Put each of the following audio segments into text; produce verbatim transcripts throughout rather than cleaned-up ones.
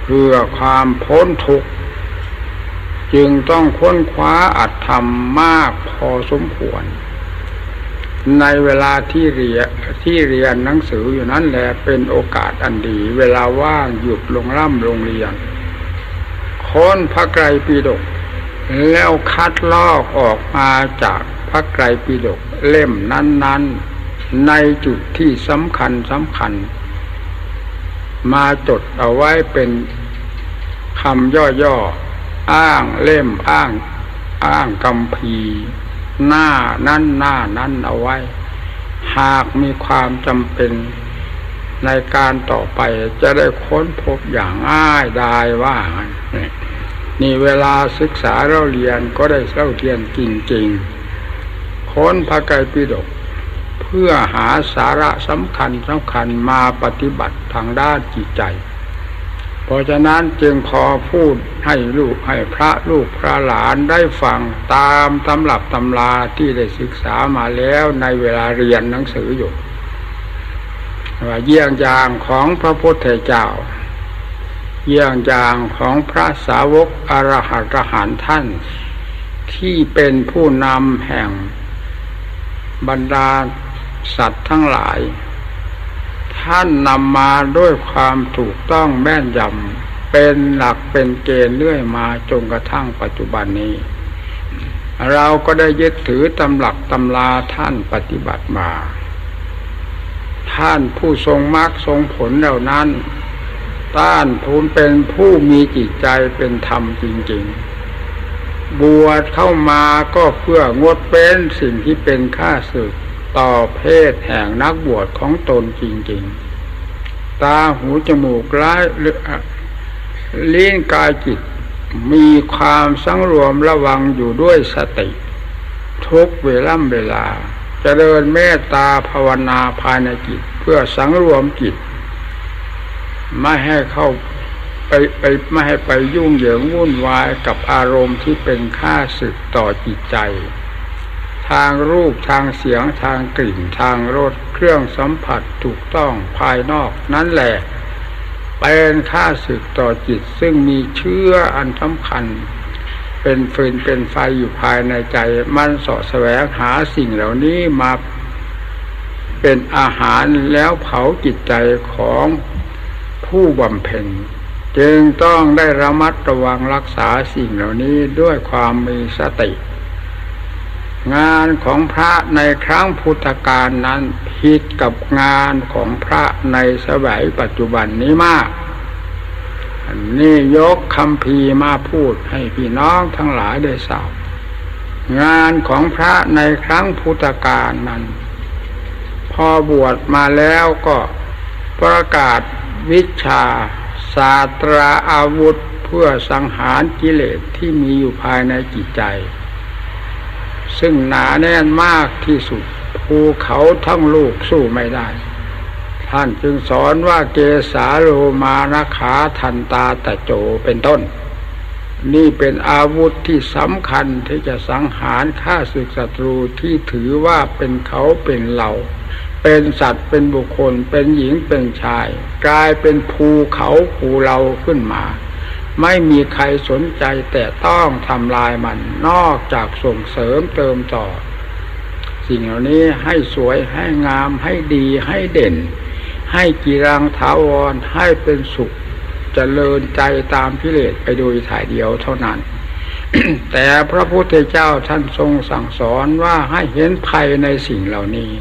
เพื่อความพ้นทุกข์จึงต้องค้นคว้าอัตธรรมมากพอสมควรในเวลาที่เรียนที่เรียนหนังสืออยู่นั้นแหละเป็นโอกาสอันดีเวลาว่างหยุดลงร่ำโรงเรียนค้นพระไตรปิฎกแล้วคัดลอกออกมาจากพระไตรปิฎกเล่มนั้นๆในจุดที่สำคัญสำคัญมาจดเอาไว้เป็นคำย่อๆอ้างเล่มอ้างอ้างคัมภีร์หน้านั้นหน้านั้นเอาไว้หากมีความจำเป็นในการต่อไปจะได้ค้นพบอย่างง่ายดายว่านี่เวลาศึกษาเราเรียนก็ได้เล่าเรียนจริงๆค้นพระไตรปิฎกเพื่อหาสาระสำคัญสำคัญมาปฏิบัติทางด้านจิตใจเพราะฉะนั้นจึงขอพูดให้ลูกให้พระลูกพระหลานได้ฟังตามตำรับตำราที่ได้ศึกษามาแล้วในเวลาเรียนหนังสืออยู่ว่าเยี่ยงอย่างของพระพุทธเจ้าเยี่ยงอย่างของพระสาวกอรหัตอรหันต์ท่านที่เป็นผู้นำแห่งบรรดาสัตว์ทั้งหลายท่านนำมาด้วยความถูกต้องแม่นยำเป็นหลักเป็นเกณฑ์เรื่อยมาจนกระทั่งปัจจุบันนี้เราก็ได้ยึดถือตำหลักตำราท่านปฏิบัติมาท่านผู้ทรงมรรคทรงผลเหล่านั้นท่านทูลเป็นผู้มีจิตใจเป็นธรรมจริงๆบวชเข้ามาก็เพื่องดเว้นสิ่งที่เป็นข้าศึกต่อเพศแห่งนักบวชของตนจริงๆตาหูจมูกลิ้นลิ้นกายจิตมีความสังรวมระวังอยู่ด้วยสติทุกเวล่ำเวลาเจริญเมตตาภาวนาภายในจิตเพื่อสังรวมจิตไม่ให้เข้าไปไปไม่ให้ไปยุ่งเหยิงวุ่นวายกับอารมณ์ที่เป็นข้าศึกต่อจิตใจทางรูปทางเสียงทางกลิ่นทางรสเครื่องสัมผัสถูกต้องภายนอกนั่นแหละเป็นข้าศึกต่อจิตซึ่งมีเชื้ออันสำคัญเป็นฟืนเป็นไฟอยู่ภายในใจมันเสาะแสวงหาสิ่งเหล่านี้มาเป็นอาหารแล้วเผาจิตใจของผู้บำเพ็ญจึงต้องได้ระมัดระวังรักษาสิ่งเหล่านี้ด้วยความมีสติงานของพระในครั้งพุทธกาลนั้นผิดกับงานของพระในสมัยปัจจุบันนี้มากอันนี้ยกคัมภีร์มาพูดให้พี่น้องทั้งหลายได้ทราบงานของพระในครั้งพุทธกาลนั้นพอบวชมาแล้วก็ประกาศวิชาศาสตราอาวุธเพื่อสังหารกิเลสที่มีอยู่ภายในจิตใจซึ่งหนาแน่นมากที่สุดภูเขาทั้งลูกสู้ไม่ได้ท่านจึงสอนว่าเกสาโลมานะขาทันตาตะโจเป็นต้นนี่เป็นอาวุธที่สำคัญที่จะสังหารฆ่าศึกศัตรูที่ถือว่าเป็นเขาเป็นเราเป็นสัตว์เป็นบุคคลเป็นหญิงเป็นชายกลายเป็นภูเขาภูเราขึ้นมาไม่มีใครสนใจแต่ต้องทำลายมันนอกจากส่งเสริมเติมต่อสิ่งเหล่านี้ให้สวยให้งามให้ดีให้เด่นให้กีรังถาวรให้เป็นสุขเจริญใจตามกิเลสไปโดยถ่ายเดียวเท่านั้น แต่พระพุทธเจ้าท่านทรงสั่งสอนว่าให้เห็นภัยในสิ่งเหล่านี้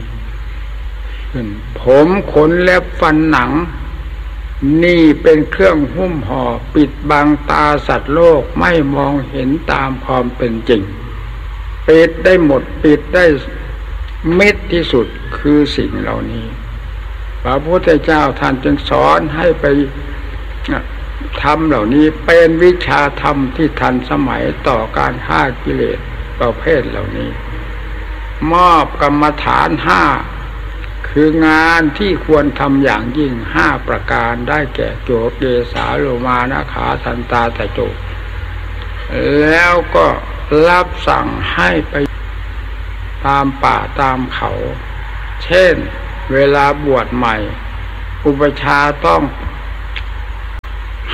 ผมขนเล็บฟันหนังนี่เป็นเครื่องหุ้มห่อปิดบังตาสัตว์โลกไม่มองเห็นตามความเป็นจริงปิดได้หมดปิดได้มิดที่สุดคือสิ่งเหล่านี้พระพุทธเจ้าท่านจึงสอนให้ไปทำเหล่านี้เป็นวิชาธรรมที่ทันสมัยต่อการฆ่ากิเลสประเภทเหล่านี้มอบกรรมฐานห้าคืองานที่ควรทำอย่างยิ่งห้าประการได้แก่โจเกสาโลมานะขาทันตาตะโจแล้วก็รับสั่งให้ไปตามป่าตามเขาเช่นเวลาบวชใหม่อุปชฌาย์ต้องห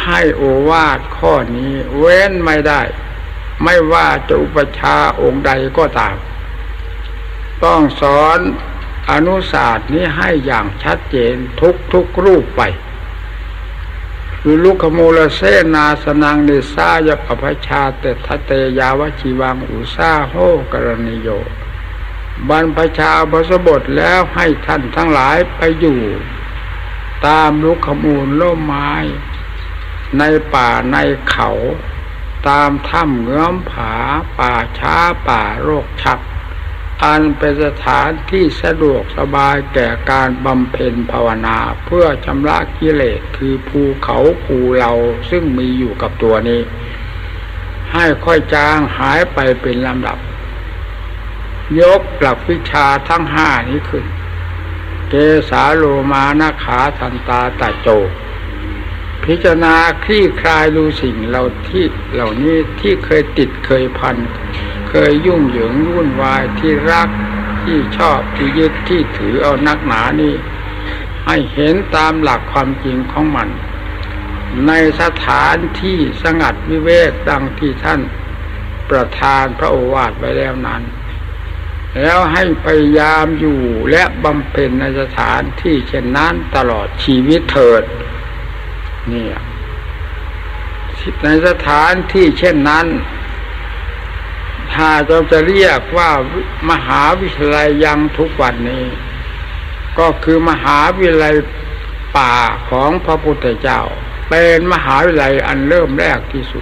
ให้โอวาทข้อนี้เว้นไม่ได้ไม่ว่าจะอุปชาองค์ใดก็ตามต้องสอนอนุศาสตร์นี้ให้อย่างชัดเจนทุกทุกรูปไปคือลุกขมูลเสนาสนังนิสายปปชาเตทะเตยาวชีวังอุสาโหกรณิโยบรรพชาอุปสมบทแล้วให้ท่านทั้งหลายไปอยู่ตามลุกขมูลร่มไม้ในป่าในเขาตามถ้ำเงื้อมผาป่าช้าป่าโรคชักอันเป็นสถานที่สะดวกสบายแก่การบำเพ็ญภาวนาเพื่อชำระกิเลสคือภูเขาภูเราซึ่งมีอยู่กับตัวนี้ให้ค่อยจางหายไปเป็นลำดับยกหลักวิชาทั้งห้านี้ขึ้นเกสาโลมานาขาทันตาตะโจพิจารณาคลี่คลายดูสิ่งเราที่เหล่านี้ที่เคยติดเคยพันเคยยุ่งเหยิงวุ่นวายที่รักที่ชอบที่ยึดที่ถือเอานักหนานี่ให้เห็นตามหลักความจริงของมันในสถานที่สงัดวิเวกดังที่ท่านประทานพระโอวาทไว้แล้วนั้นแล้วให้พยายามอยู่และบำเพ็ญในสถานที่เช่นนั้นตลอดชีวิตเถิดนี่ในสถานที่เช่นนั้นถ้าเราจะเรียกว่ามหาวิทยาลัยยังทุกวันนี้ก็คือมหาวิทยาลัยป่าของพระพุทธเจ้าเป็นมหาวิทยาลัยอันเริ่มแรกที่สุด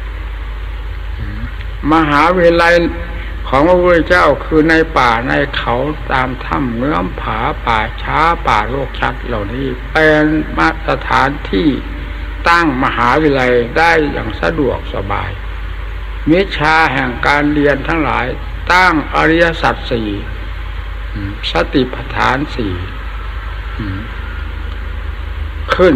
มหาวิทยาลัยของพระพุทธเจ้าคือในป่าในเขาตามถ้ำเงื้อมผาป่าช้าป่าโรคชักเหล่านี้เป็นมาตรฐานที่ตั้งมหาวิทยาลัยได้อย่างสะดวกสบายวิชาแห่งการเรียนทั้งหลายตั้งอริยสัจสี่สติปัฏฐานสี่ขึ้น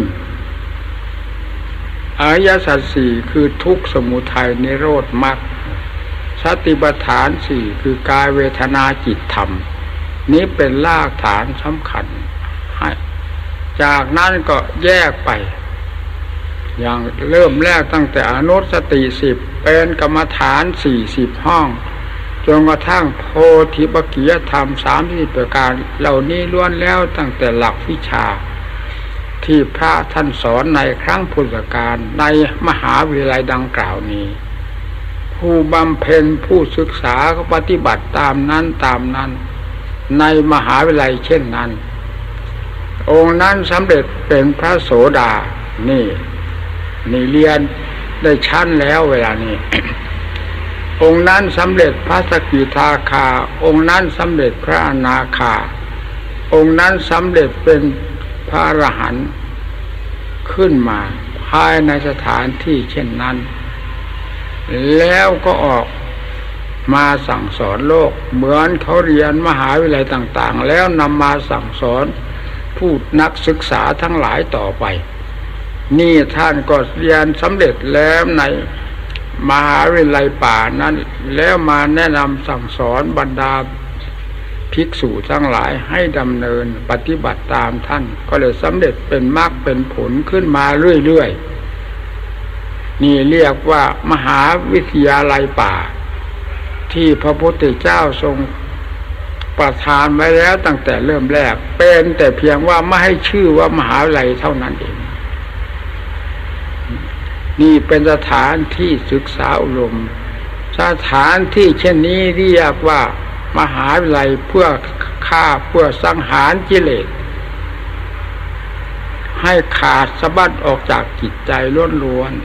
อริยสัจสี่คือทุกข์สมุทัยนิโรธมรรคสติปัฏฐานสี่คือกายเวทนาจิตธรรมนี้เป็นรากฐานสำคัญให้จากนั้นก็แยกไปอย่างเริ่มแรกตั้งแต่อนุสติสิบเป็นกรรมฐานสี่สิบห้องจนกระทั่งโพธิปักขิยธรรมสามสิบประการเหล่านี้ล้วนแล้วตั้งแต่หลักวิชาที่พระท่านสอนในครั้งพุทธกาลในมหาวิทยาลัยดังกล่าวนี้ผู้บำเพ็ญผู้ศึกษาก็ปฏิบัติตามนั้นตามนั้นในมหาวิทยาลัยเช่นนั้นองค์นั้นสำเร็จเป็นพระโสดานี่นี่เรียนได้ชั้นแล้วเวลานี้ องค์นั้นสำเร็จพระสกิทาคาองค์นั้นสำเร็จพระอนาคาองค์นั้นสำเร็จเป็นพระอรหันต์ขึ้นมาภายในสถานที่เช่นนั้นแล้วก็ออกมาสั่งสอนโลกเหมือนเขาเรียนมหาวิทยาลัยต่างๆแล้วนำมาสั่งสอนผู้นักศึกษาทั้งหลายต่อไปนี่ท่านก็เรียนสำเร็จแล้วในมหาวิทยาลัยป่านั้นแล้วมาแนะนำสั่งสอนบรรดาภิกษุทั้งหลายให้ดำเนินปฏิบัติตามท่านก็เลยสำเร็จเป็นมรรคเป็นผลขึ้นมาเรื่อยๆนี่เรียกว่ามหาวิทยาลัยป่าที่พระพุทธเจ้าทรงประทานไว้แล้วตั้งแต่เริ่มแรกเป็นแต่เพียงว่าไม่ให้ชื่อว่ามหาวิทยาลัยเท่านั้นเองนี่เป็นสถานที่ศึกษาอบรมสถานที่เช่นนี้เรียกว่ามหาวิทยาลัยเพื่อฆ่าเพื่อสังหารกิเลสให้ขาดสะบัดออกจากจิตใจล้วน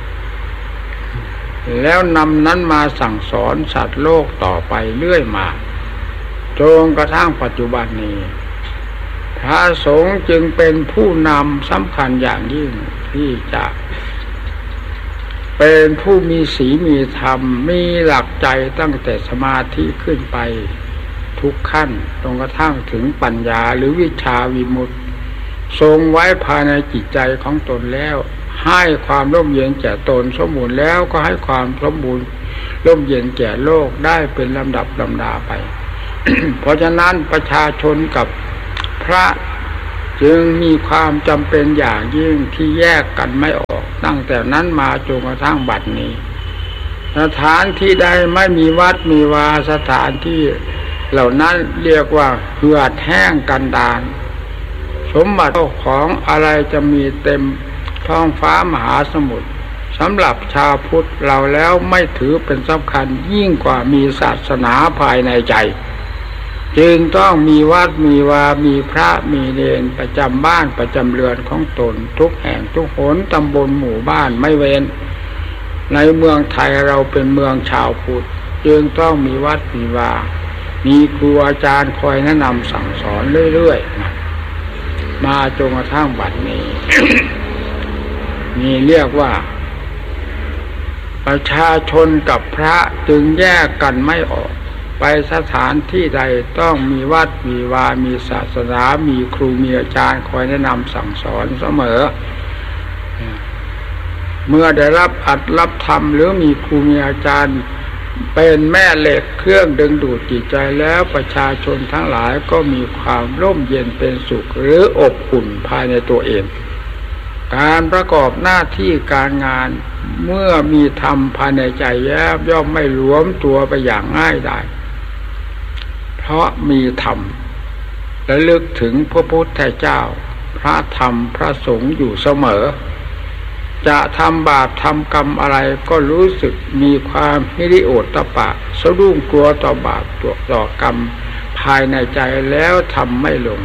ๆแล้วนำนั้นมาสั่งสอนสัตว์โลกต่อไปเรื่อยมาจนกระทั่งปัจจุบันนี้พระสงฆ์จึงเป็นผู้นำสำคัญอย่างยิ่งที่จะเป็นผู้มีศีลมีธรรมมีหลักใจตั้งแต่สมาธิขึ้นไปทุกขั้นจนกระทั่งถึงปัญญาหรือวิชาวิมุตติทรงไว้ภายในจิตใจของตนแล้วให้ความร่มเย็นแก่ตนสมบูรณ์แล้วก็ให้ความสมบูรณ์ร่มเย็นแก่โลกได้เป็นลำดับลำดาไป เพราะฉะนั้นประชาชนกับพระจึงมีความจำเป็นอย่างยิ่งที่แยกกันไม่ออกในตั้งแต่นั้นมาจนกระทั่งบัดนี้สถานที่ใดไม่มีวัดมีวาสถานที่เหล่านั้นเรียกว่าเหือดแห้งกันดารสมบัติของอะไรจะมีเต็มท้องฟ้ามหาสมุทรสำหรับชาวพุทธเราแล้วไม่ถือเป็นสำคัญยิ่งกว่ามีศาสนาภายในใจจึงต้องมีวัดมีวามีพระมีเณรประจำบ้านประจำเรือนของตนทุกแห่งทุกหนตำบลหมู่บ้านไม่เว้นในเมืองไทยเราเป็นเมืองชาวพุทธจึงต้องมีวัดมีวามีครูอาจารย์คอยแนะนำสั่งสอนเรื่อยๆมาจนกระทั่งบัดนี้ นี่เรียกว่าประชาชนกับพระจึงแยกกันไม่ออกไปสถานที่ใดต้องมีวัดมีวามีศาสนามีครูมีอาจารย์คอยแนะนำสั่งสอนเสมอเมื่อได้รับอัดรับธรรมหรือมีครูมีอาจารย์เป็นแม่เหล็กเครื่องดึงดูดจิตใจแล้วประชาชนทั้งหลายก็มีความร่มเย็นเป็นสุขหรืออบอุ่นภายในตัวเองการประกอบหน้าที่การงานเมื่อมีธรรมภายในใจแยบย่อมไม่หลวมตัวไปอย่างง่ายได้เพราะมีธรรมและลึกถึงพระพุทธเจ้าพระธรรมพระสงฆ์อยู่เสมอจะทำบาปทำกรรมอะไรก็รู้สึกมีความหิริโอตตัปปะสะดุ้งกลัวต่อบาปต่อกรรมภายในใจแล้วทำไม่ลง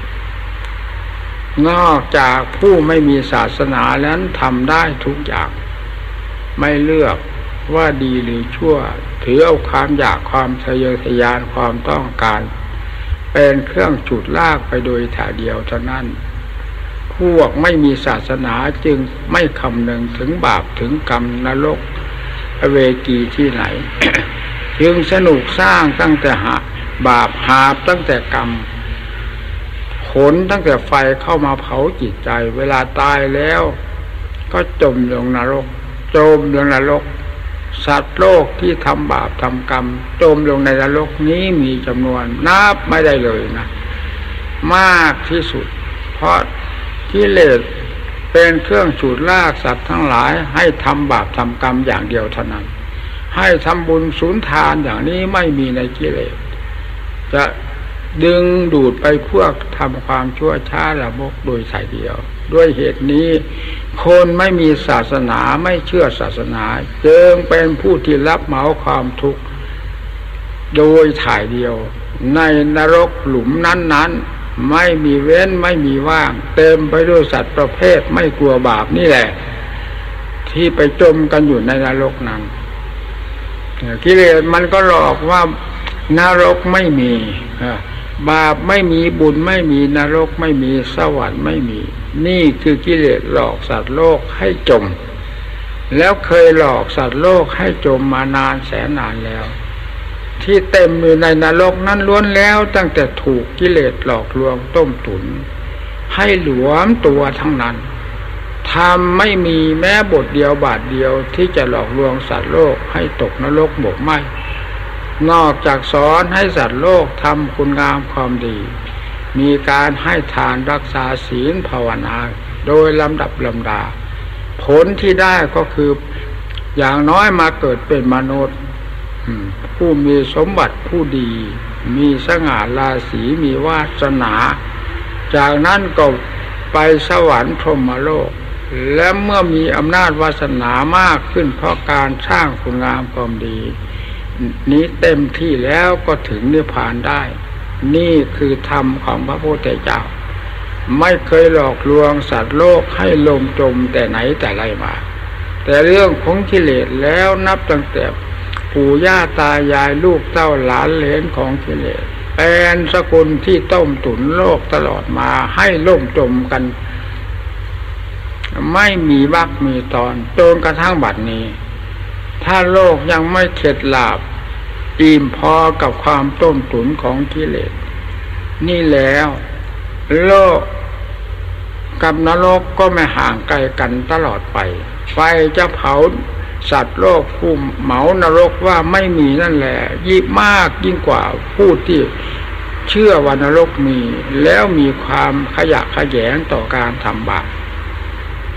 นอกจากผู้ไม่มีศาสนานั้นทำได้ทุกอย่างไม่เลือกว่าดีหรือชั่วถือเอาความอยากความทะเยอทะยานความต้องการเป็นเครื่องฉุดลากไปโดยถ่ายเดียวเท่านั้นพวกไม่มีศาสนาจึงไม่คำนึงถึงบาปถึงกรรมนรกอเวกีที่ไหน จึงสนุกสร้างตั้งแต่หาบาปหาบตั้งแต่กรรมขนตั้งแต่ไฟเข้ามาเผาจิตใจเวลาตายแล้วก็จมลงนรกจมลงนรกสัตว์โลกที่ทำบาปทำกรรมจมลงในนรกนี้มีจำนวนนับไม่ได้เลยนะมากที่สุดเพราะกิเลสเป็นเครื่องฉุดลากสัตว์ทั้งหลายให้ทำบาปทำกรรมอย่างเดียวเท่านั้นให้ทำบุญสูญทานอย่างนี้ไม่มีในกิเลสจะดึงดูดไปพวกทำความชั่วช้าละมกโดยสายเดียวด้วยเหตุนี้คนไม่มีศาสนาไม่เชื่อศาสนาจึงเป็นผู้ที่รับเหมาความทุกข์โดยถ่ายเดียวในนรกหลุมนั้นๆไม่มีเว้นไม่มีว่างเต็มไปด้วยสัตว์ประเภทไม่กลัวบาปนี่แหละที่ไปจมกันอยู่ในนรกนั้นกิเลสมันก็หลอกว่านรกไม่มีบาปไม่มีบุญไม่มีนรกไม่มีสวรรค์ไม่มีนี่คือกิเลสหลอกสัตว์โลกให้จมแล้วเคยหลอกสัตว์โลกให้จมมานานแสนนานแล้วที่เต็มอยู่ในนรกนั้นล้วนแล้วตั้งแต่ถูกกิเลสหลอกลวงต้มตุ๋นให้หลวมตัวทั้งนั้นทำไม่มีแม้บทเดียวบาทเดียวที่จะหลอกลวงสัตว์โลกให้ตกนรกหมกไหมนอกจากสอนให้สัตว์โลกทำคุณงามความดีมีการให้ทานรักษาศีลภาวนาโดยลำดับลำดาผลที่ได้ก็คืออย่างน้อยมาเกิดเป็นมนุษย์ผู้มีสมบัติผู้ดีมีสง่าราศีมีวาสนาจากนั้นก็ไปสวรรค์พรหมโลกและเมื่อมีอำนาจวาสนามากขึ้นเพราะการสร้างคุณงามความดีนี้เต็มที่แล้วก็ถึงนิพพานได้นี่คือธรรมของพระพุทธเจ้าไม่เคยหลอกลวงสัตว์โลกให้ลงจมแต่ไหนแต่ไรมาแต่เรื่องของกิเลสแล้วนับตั้งแต่ปู่ย่าตายายลูกเต้าหลานเหลนของกิเลสเป็นสกุลที่ต้มตุ๋นโลกตลอดมาให้ล่มจมกันไม่มีวรรคมีตอนจนกระทั่งบัดนี้ถ้าโลกยังไม่เข็ดหลาบอิ่มพอกับความต้มตุ๋นของกิเลสนี่แล้วโลกกับนรกก็ไม่ห่างไกลกันตลอดไปไฟจะเผาสัตว์โลกผู้เหมานรกว่าไม่มีนั่นแหละยิ่งมากยิ่งกว่าผู้ที่เชื่อว่านรกมีแล้วมีความขยะแขยงต่อการทำบาป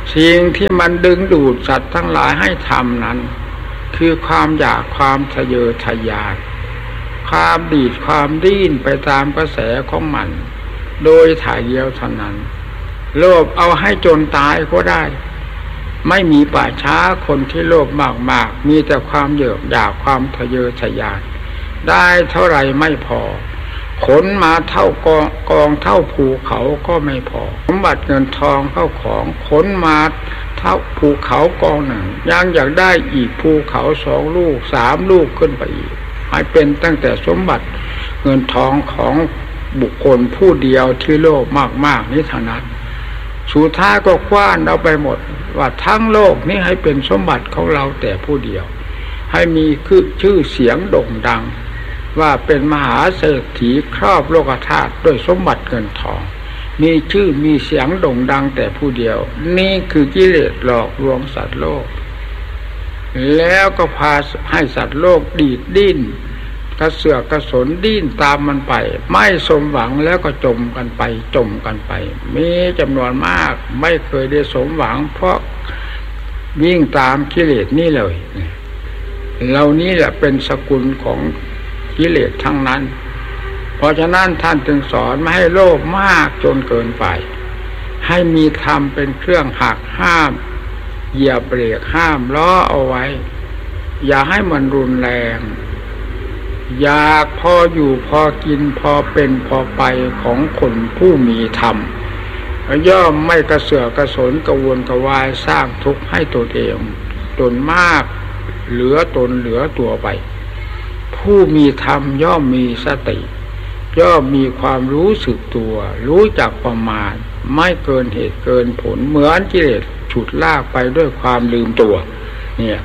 สิ่งที่มันดึงดูดสัตว์ทั้งหลายให้ทำนั้นคือความอยากความทะเยอทะยานความดีดความดิ้นไปตามกระแสของมันโดยถ่ายเดียวเท่านั้นโลภเอาให้จนตายก็ได้ไม่มีป่าช้าคนที่โลภมากๆมีแต่ความเหยือกอยากความทะเยอทะยานได้เท่าไรไม่พอขนมาเท่ากองกองเท่าภูเขาก็ไม่พอสมบัติเงินทองเข้าของขนมาเท่าภูเขากองหนึ่งยังอยากได้อีกภูเขาสองลูกสามลูกขึ้นไปอีกให้เป็นตั้งแต่สมบัติเงินทองของบุคคลผู้เดียวที่โลภมากๆนี้เท่านั้นสุดท้ายก็คว้านเอาไปหมดว่าทั้งโลกนี้ให้เป็นสมบัติของเราแต่ผู้เดียวให้มีคือชื่อเสียงโด่งดังว่าเป็นมหาเศรษฐีครอบโลกธาตุด้วยสมบัติเงินทองมีชื่อมีเสียงโด่งดังแต่ผู้เดียวนี่คือกิเลสหลอกลวงสัตว์โลกแล้วก็พาให้สัตว์โลกดีดดิ้นกระเสือกกระสนดิ้นตามมันไปไม่สมหวังแล้วก็จมกันไปจมกันไปมีจำนวนมากไม่เคยได้สมหวังเพราะวิ่งตามกิเลสนี่เลยเหล่านี้แหละเป็นสกุลของกิเลสทั้งนั้นเพราะฉะนั้นท่านจึงสอนไม่ให้โลภมากจนเกินไปให้มีธรรมเป็นเครื่องหักห้ามเหยียบเบรกห้ามล้อเอาไว้อย่าให้มันรุนแรงอยากพออยู่พอกินพอเป็นพอไปของคนผู้มีธรรมย่อมไม่กระเสือกกระสนกระวนกระวายสร้างทุกข์ให้ตนเองตนมากเหลือตนเหลือตัวไปผู้มีธรรมย่อมมีสติย่อมมีความรู้สึกตัวรู้จักประมาณไม่เกินเหตุเกินผลเหมือนกิเลสฉุดลากไปด้วยความลืมตัวเนี่ย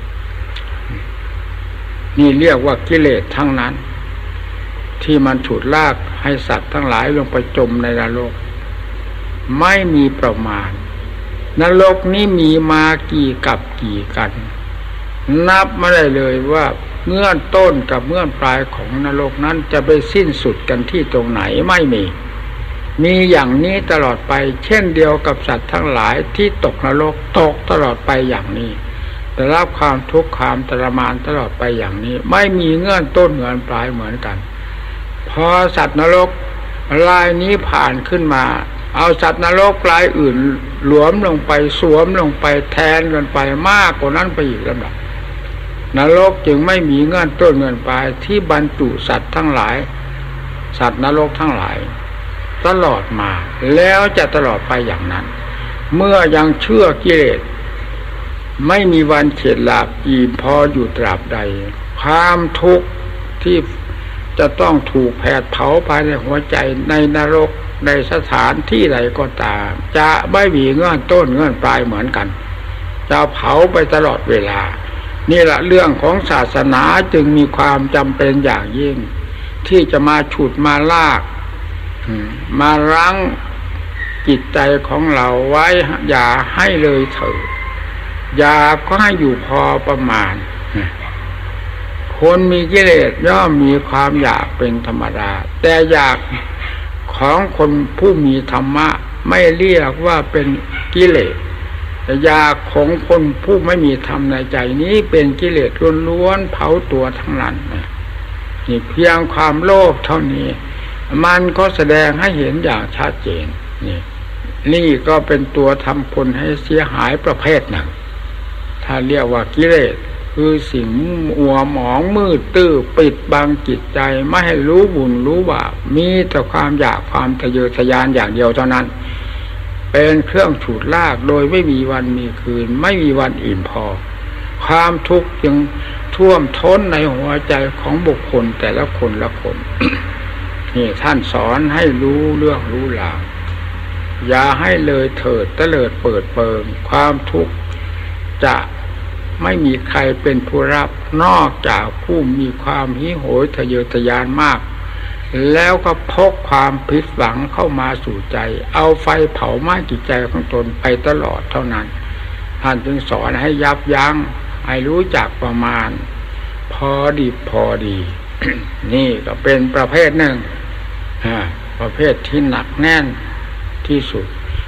นี่เรียกว่ากิเลสทั้งนั้นที่มันฉุดลากให้สัตว์ทั้งหลายลงไปจมในนรกไม่มีประมาณนรกนี้มีมากี่กับกี่กันนับไม่ได้เลยว่าเงื่อนต้นกับเงื่อนปลายของนรกนั้นจะไปสิ้นสุดกันที่ตรงไหนไม่มีมีอย่างนี้ตลอดไปเช่นเดียวกับสัตว์ทั้งหลายที่ตกนรกตกตลอดไปอย่างนี้ได้รับความทุกข์ความทรมานตลอดไปอย่างนี้ไม่มีเงื่อนต้นเงื่อนปลายเหมือนกันพอสัตว์นรกรายนี้ผ่านขึ้นมาเอาสัตว์นรกรายอื่นหลวมลงไปสวมลงไปแทนกันไปมากกว่านั้นไปอีกลำดับนรกจึงไม่มีเงื่อนต้นเงื่อนปลายที่บรรจุสัตว์ทั้งหลายสัตว์นรกทั้งหลายตลอดมาแล้วจะตลอดไปอย่างนั้นเมื่อยังเชื่อกิเลสไม่มีวันเข็ดหลาบอิ่มพออยู่ตราบใดความทุกข์ที่จะต้องถูกแผดเผาภายในหัวใจในนรกในสถานที่ใดก็ตามจะไม่มีเงื่อนต้นเงื่อนปลายเหมือนกันจะเผาไปตลอดเวลานี่แหละเรื่องของศาสนาจึงมีความจำเป็นอย่างยิ่งที่จะมาฉุดมาลากมารั้งจิตใจของเราไว้อย่าให้เลยเถิดอยากก็ให้อยู่พอประมาณคนมีกิเลสย่อมมีความอยากเป็นธรรมดาแต่อยากของคนผู้มีธรรมะไม่เรียกว่าเป็นกิเลสแต่อยากของคนผู้ไม่มีธรรมในใจนี้เป็นกิเลสล้วนๆเผาตัวทั้งนั้นนี่เพียงความโลภเท่านี้มันก็แสดงให้เห็นอย่างชัดเจนนี่นี่ก็เป็นตัวทำคนให้เสียหายประเภทหนึ่งถ้าเรียกว่ากิเลสคือสิ่งมัวหมองมืดตื้อปิดบังจิตใจไม่ให้รู้บุญรู้บาปมีแต่ความอยากความทะเยอทะยานอย่างเดียวเท่านั้นเป็นเครื่องฉุดลากโดยไม่มีวันมีคืนไม่มีวันอิ่มพอความทุกข์จึงท่วมท้นในหัวใจของบุคคลแต่ละคนละคน นี่ท่านสอนให้รู้เรื่องรู้ราวอย่าให้เลยเถิดเตลิดเปิดเปิงความทุกข์จะไม่มีใครเป็นผู้รับนอกจากผู้มีความหิวโหยทะเยอทะยานมากแล้วก็พกความผิดหวังเข้ามาสู่ใจเอาไฟเผาไหม้จิตใจของตนไปตลอดเท่านั้นท่านจึงสอนให้ยับยั้งให้รู้จักประมาณพอดีพอดี นี่ก็เป็นประเภทหนึ่งประเภทที่หนักแน่นที่สุด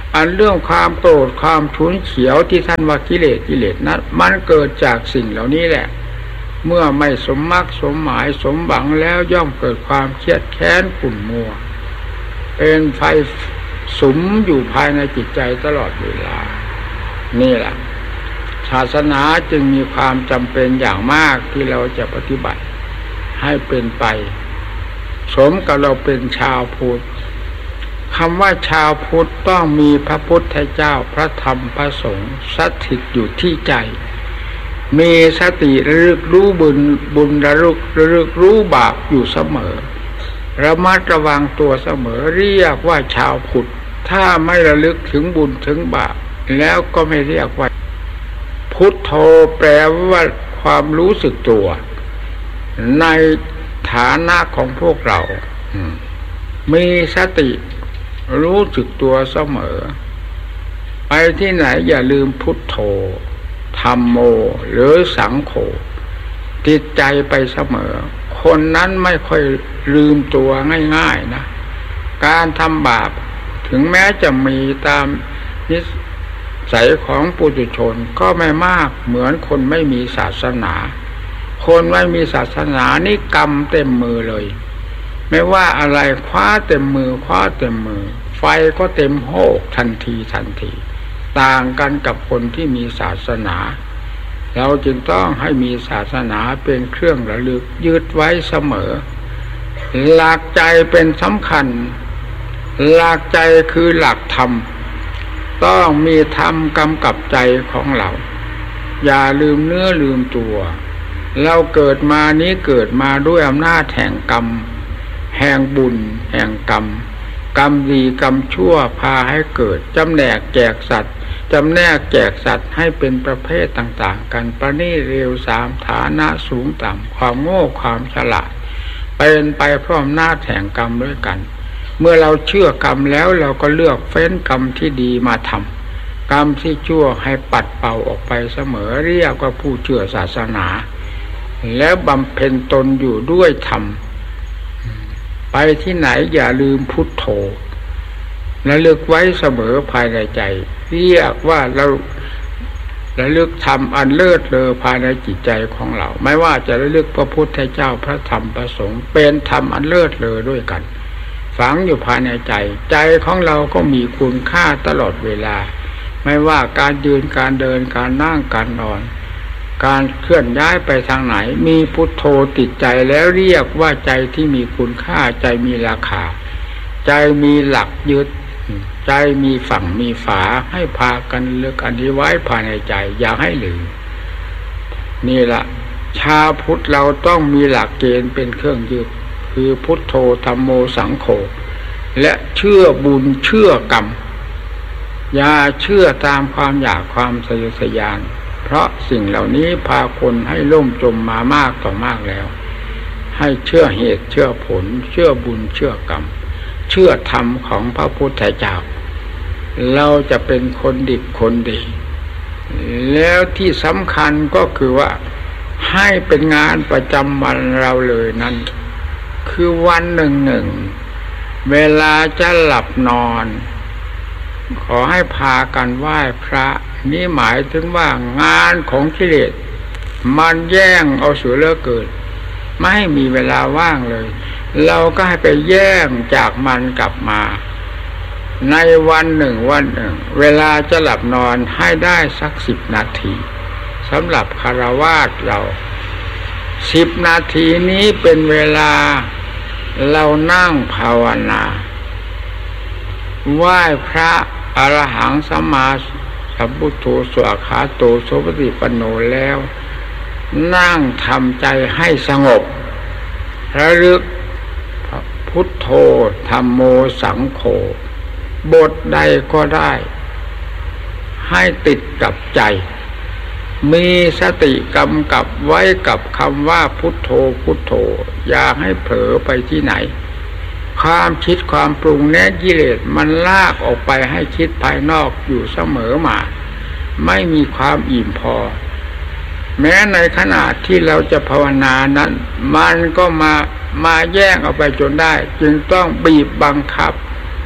อันเรื่องความโกรธความฉุนเฉียวที่ท่านว่ากิเลสกิเลสนั้นมันเกิดจากสิ่งเหล่านี้แหละเมื่อไม่สมมักสมหมายสมหวังแล้วย่อมเกิดความเครียดแค้นขุ่นมัวเป็นไฟสุมอยู่ภายในจิตใจตลอดเวลานี่แหละศาสนาจึงมีความจำเป็นอย่างมากที่เราจะปฏิบัติให้เป็นไปสมกับเราเป็นชาวพุทธคำว่าชาวพุทธต้องมีพระพุทธเจ้าพระธรรมพระสงฆ์สถิตอยู่ที่ใจมีสติระลึกรู้บุญบุญระลึกระลึกรู้บาปอยู่เสมอระมัดระวังตัวเสมอเรียกว่าชาวพุทธถ้าไม่ระลึกถึงบุญถึงบาปแล้วก็ไม่เรียกว่าพุทโธแปลว่าความรู้สึกตัวในฐานะของพวกเรามีสติรู้สึกตัวเสมอไปที่ไหนอย่าลืมพุทโธธัมโมหรือสังโฆติดใจไปเสมอคนนั้นไม่ค่อยลืมตัวง่ายๆนะการทำบาปถึงแม้จะมีตามนิสัยของปุถุชนก็ไม่มากเหมือนคนไม่มีศาสนาคนไม่มีศาสนานี่กรรมเต็มมือเลยไม่ว่าอะไรคว้าเต็มมือคว้าเต็มมือไฟก็เต็มโหกทันทีทันทีต่างกันกับคนที่มีศาสนาเราจึงต้องให้มีศาสนาเป็นเครื่องระลึกยึดไว้เสมอหลักใจเป็นสำคัญหลักใจคือหลักธรรมต้องมีธรรมกำกับใจของเราอย่าลืมเนื้อลืมตัวเราเกิดมานี้เกิดมาด้วยอำนาจแห่งกรรมแห่งบุญแห่งกรรมกรรมดีกรรมชั่วพาให้เกิดจำแนกแจกสัตว์จำแนกแจกสัตว์ให้เป็นประเภทต่างๆกันประณีตเร็วสามฐานะสูงต่ำความโง่ความฉลาดเป็นไปพร้อมหน้าแห่งกรรมด้วยกันเมื่อเราเชื่อกรรมแล้วเราก็เลือกเฟ้นกรรมที่ดีมาทำกรรมที่ชั่วให้ปัดเป่าออกไปเสมอเรียกว่าผู้เชื่อศาสนาแล้วบำเพ็ญตนอยู่ด้วยธรรมไปที่ไหนอย่าลืมพุทโธระลึกไว้เสมอภายในใจเรียกว่าเราระลึกธรรมอันเลิศเลอภายในจิตใจของเราไม่ว่าจะระลึกพระพุทธเจ้าพระธรรมพระสงฆ์เป็นธรรมอันเลิศเลอด้วยกันฝังอยู่ภายในใจใจของเราก็มีคุณค่าตลอดเวลาไม่ว่าการยืนการเดินการนั่งการนอนการเคลื่อนย้ายไปทางไหนมีพุทโธติดใจแล้วเรียกว่าใจที่มีคุณค่าใจมีราคาใจมีหลักยึดใจมีฝั่งมีฝาให้พากันเลือกอันนี้ไว้ภายในใจอย่าให้ลืมนี่ละชาวพุทธเราต้องมีหลักเกณฑ์เป็นเครื่องยึดคือพุทโธธัมโมสังโฆและเชื่อบุญเชื่อกรรมอย่าเชื่อตามความอยากความทะเยอทะยานเพราะสิ่งเหล่านี้พาคนให้ล่มจมมามากต่อมากแล้วให้เชื่อเหตุเชื่อผลเชื่อบุญเชื่อกรรมเชื่อธรรมของพระพุทธเจ้าเราจะเป็นคนดีคนดีแล้วที่สำคัญก็คือว่าให้เป็นงานประจำวันเราเลยนั้นคือวันหนึ่งหนึ่งเวลาจะหลับนอนขอให้พากันไหว้พระนี่หมายถึงว่างานของกิเลสมันแย่งเอาเสือเลือกเกิดไม่ให้มีเวลาว่างเลยเราก็ให้ไปแย่งจากมันกลับมาในวันหนึ่งวันหนึ่งเวลาจะหลับนอนให้ได้สักสิบนาทีสำหรับคฤหัสถ์เราสิบนาทีนี้เป็นเวลาเรานั่งภาวนาไหว้พระอรหังสัมมาสัมพุทโธสวากขาโตโสปฏิปันโนแล้วนั่งทำใจให้สงบระลึกพุทโธธัมโมสังโฆบทใดก็ได้ให้ติดกับใจมีสติกำกับไว้กับคำว่าพุทโธพุทโธอย่าให้เผลอไปที่ไหนความคิดความปรุงแน่กิเลสมันลากออกไปให้คิดภายนอกอยู่เสมอมาไม่มีความอิ่มพอแม้ในขณะที่เราจะภาวนานั้นมันก็มามาแย่งเอาไปจนได้จึงต้องบีบบังคับ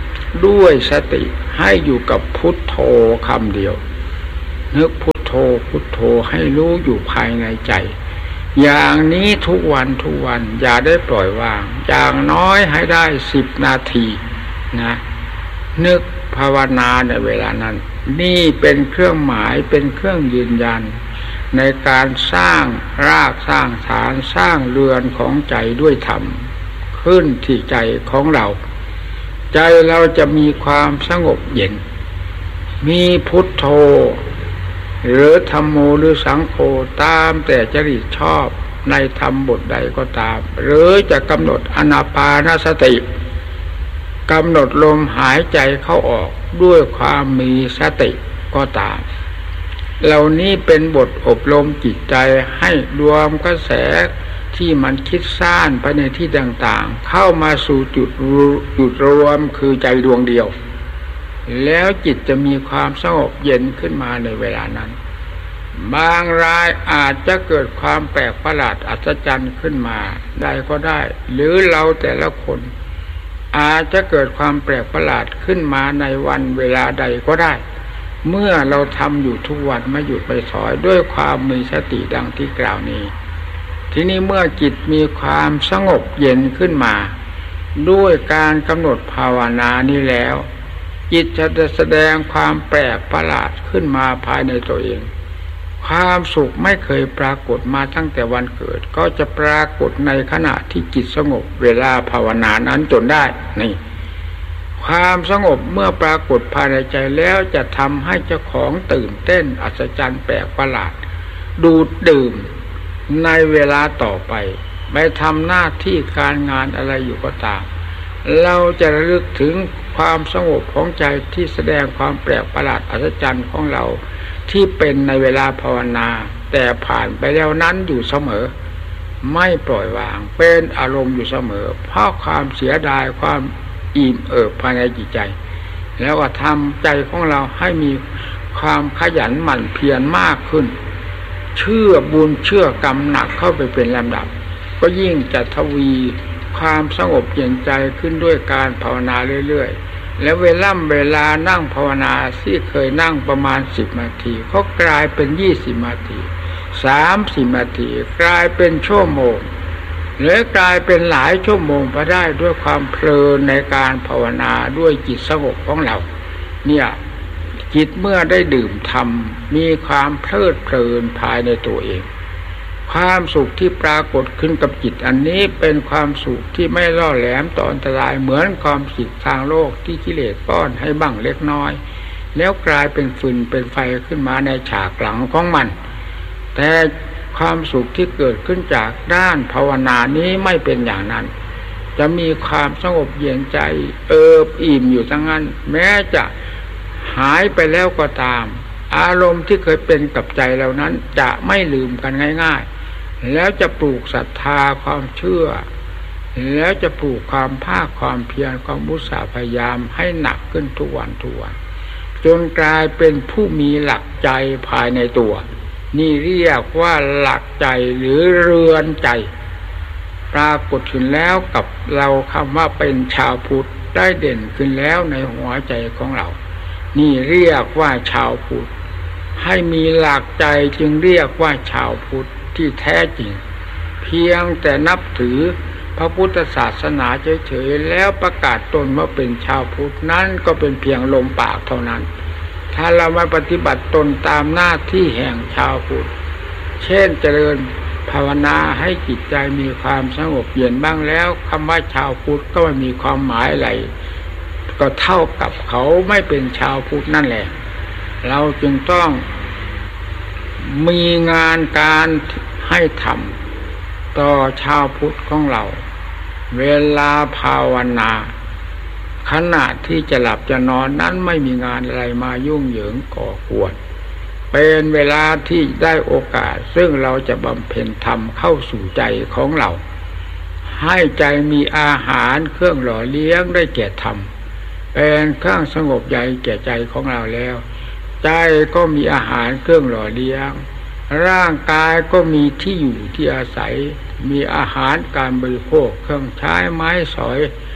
ด้วยสติให้อยู่กับพุทโธคำเดียวนึกพุทโธพุทโธให้รู้อยู่ภายในใจอย่างนี้ทุกวันทุกวันอย่าได้ปล่อยวางอย่างน้อยให้ได้สิบนาทีนะนึกภาวนาในเวลานั้นนี่เป็นเครื่องหมายเป็นเครื่องยืนยันในการสร้างรากสร้างฐานสร้างเรือนของใจด้วยธรรมขึ้นที่ใจของเราใจเราจะมีความสงบเย็นมีพุทโธหรือธัมโมหรือสังโฆตามแต่จริตชอบในธรรมบทใดก็ตามหรือจะกำหนดอานาปานสติกำหนดลมหายใจเข้าออกด้วยความมีสติก็ตามเหล่านี้เป็นบทอบรมจิตใจให้รวมกระแสที่มันคิดซ่านไปในที่ต่างๆเข้ามาสู่จุดจุดรวมคือใจดวงเดียวแล้วจิตจะมีความสงบเย็นขึ้นมาในเวลานั้นบางรายอาจจะเกิดความแปลกประหลาดอัศจรรย์ขึ้นมาได้ก็ได้หรือเราแต่ละคนอาจจะเกิดความแปลกประหลาดขึ้นมาในวันเวลาใดก็ได้เมื่อเราทำอยู่ทุกวันไม่หยุดไม่ถอยด้วยความมีสติดังที่กล่าวนี้ทีนี้เมื่อจิตมีความสงบเย็นขึ้นมาด้วยการกำหนดภาวนานี้แล้วจิตจะแสดงความแปลกประหลาดขึ้นมาภายในตัวเองความสุขไม่เคยปรากฏมาตั้งแต่วันเกิดก็จะปรากฏในขณะที่จิตสงบเวลาภาวนานั้นจนได้นี่ความสงบเมื่อปรากฏภายในใจแล้วจะทำให้เจ้าของตื่นเต้นอัศจรรย์แปลกประหลาดดูดดื่มในเวลาต่อไปไม่ทำหน้าที่การงานอะไรอยู่ก็ตามเราจะระลึกถึงความสงบของใจที่แสดงความแปลกประหลาดอัศจรรย์ของเราที่เป็นในเวลาภาวนาแต่ผ่านไปแล้วนั้นอยู่เสมอไม่ปล่อยวางเป็นอารมณ์อยู่เสมอเพราะความเสียดายความอิ่มเอิบภายในจิตใจแล้วก็ทำใจของเราให้มีความขยันหมั่นเพียรมากขึ้นเชื่อบุญเชื่อกรรมหนักเข้าไปเป็นลำดับก็ยิ่งจะทวีความสงบเย็นใจขึ้นด้วยการภาวนาเรื่อยๆและเวลาเวลานั่งภาวนาที่เคยนั่งประมาณสิบนาทีเขากลายเป็นยี่สิบนาทีสามสิบนาทีกลายเป็นชั่วโมงหรือกลายเป็นหลายชั่วโมงไปได้ด้วยความเพลินในการภาวนาด้วยจิตสงบของเราเนี่ยจิตเมื่อได้ดื่มธรรมมีความเพลิดเพลินภายในตัวเองความสุขที่ปรากฏขึ้นกับจิตอันนี้เป็นความสุขที่ไม่ล่อแหลมต่ออันตรายเหมือนความสุขทางโลกที่กิเลสป้อนให้บ้างเล็กน้อยแล้วกลายเป็นฟืนเป็นไฟขึ้นมาในฉากหลังของมันแต่ความสุขที่เกิดขึ้นจากด้านภาวนานี้ไม่เป็นอย่างนั้นจะมีความสงบเย็นใจเอิบอิ่มอยู่ทั้งนั้นแม้จะหายไปแล้วก็ตามอารมณ์ที่เคยเป็นกับใจเรานั้นจะไม่ลืมกันง่ายๆแล้วจะปลูกศรัทธาความเชื่อแล้วจะปลูกความภาคความเพียรความมุสาพยายามให้หนักขึ้นทุกวันทุกวันจนกลายเป็นผู้มีหลักใจภายในตัวนี่เรียกว่าหลักใจหรือเรือนใจปรากฏขึ้นแล้วกับเราคำว่าเป็นชาวพุทธได้เด่นขึ้นแล้วในหัวใจของเรานี่เรียกว่าชาวพุทธให้มีหลักใจจึงเรียกว่าชาวพุทธที่แท้จริงเพียงแต่นับถือพระพุทธศาสนาเฉยๆแล้วประกาศตนว่าเป็นชาวพุทธนั้นก็เป็นเพียงลมปากเท่านั้นถ้าเราไม่ปฏิบัติตนตามหน้าที่แห่งชาวพุทธเช่นเจริญภาวนาให้จิตใจมีความสงบเย็นบ้างแล้วคำว่าชาวพุทธก็ไม่มีความหมายอะไรก็เท่ากับเขาไม่เป็นชาวพุทธนั่นแหละเราจึงต้องมีงานการให้ทำต่อชาวพุทธของเราเวลาภาวนาขณะที่จะหลับจะนอนนั้นไม่มีงานอะไรมายุ่งเหยิงก่อกวนเป็นเวลาที่ได้โอกาสซึ่งเราจะบำเพ็ญธรรมเข้าสู่ใจของเราให้ใจมีอาหารเครื่องหล่อเลี้ยงได้แก่ธรรมเป็นเครื่องสงบใจแก่ใจของเราแล้วใจก็มีอาหารเครื่องหล่อเลี้ยงร่างกายก็มีที่อยู่ที่อาศัยมีอาหารการบริโภคเครื่องใช้ไม้สอย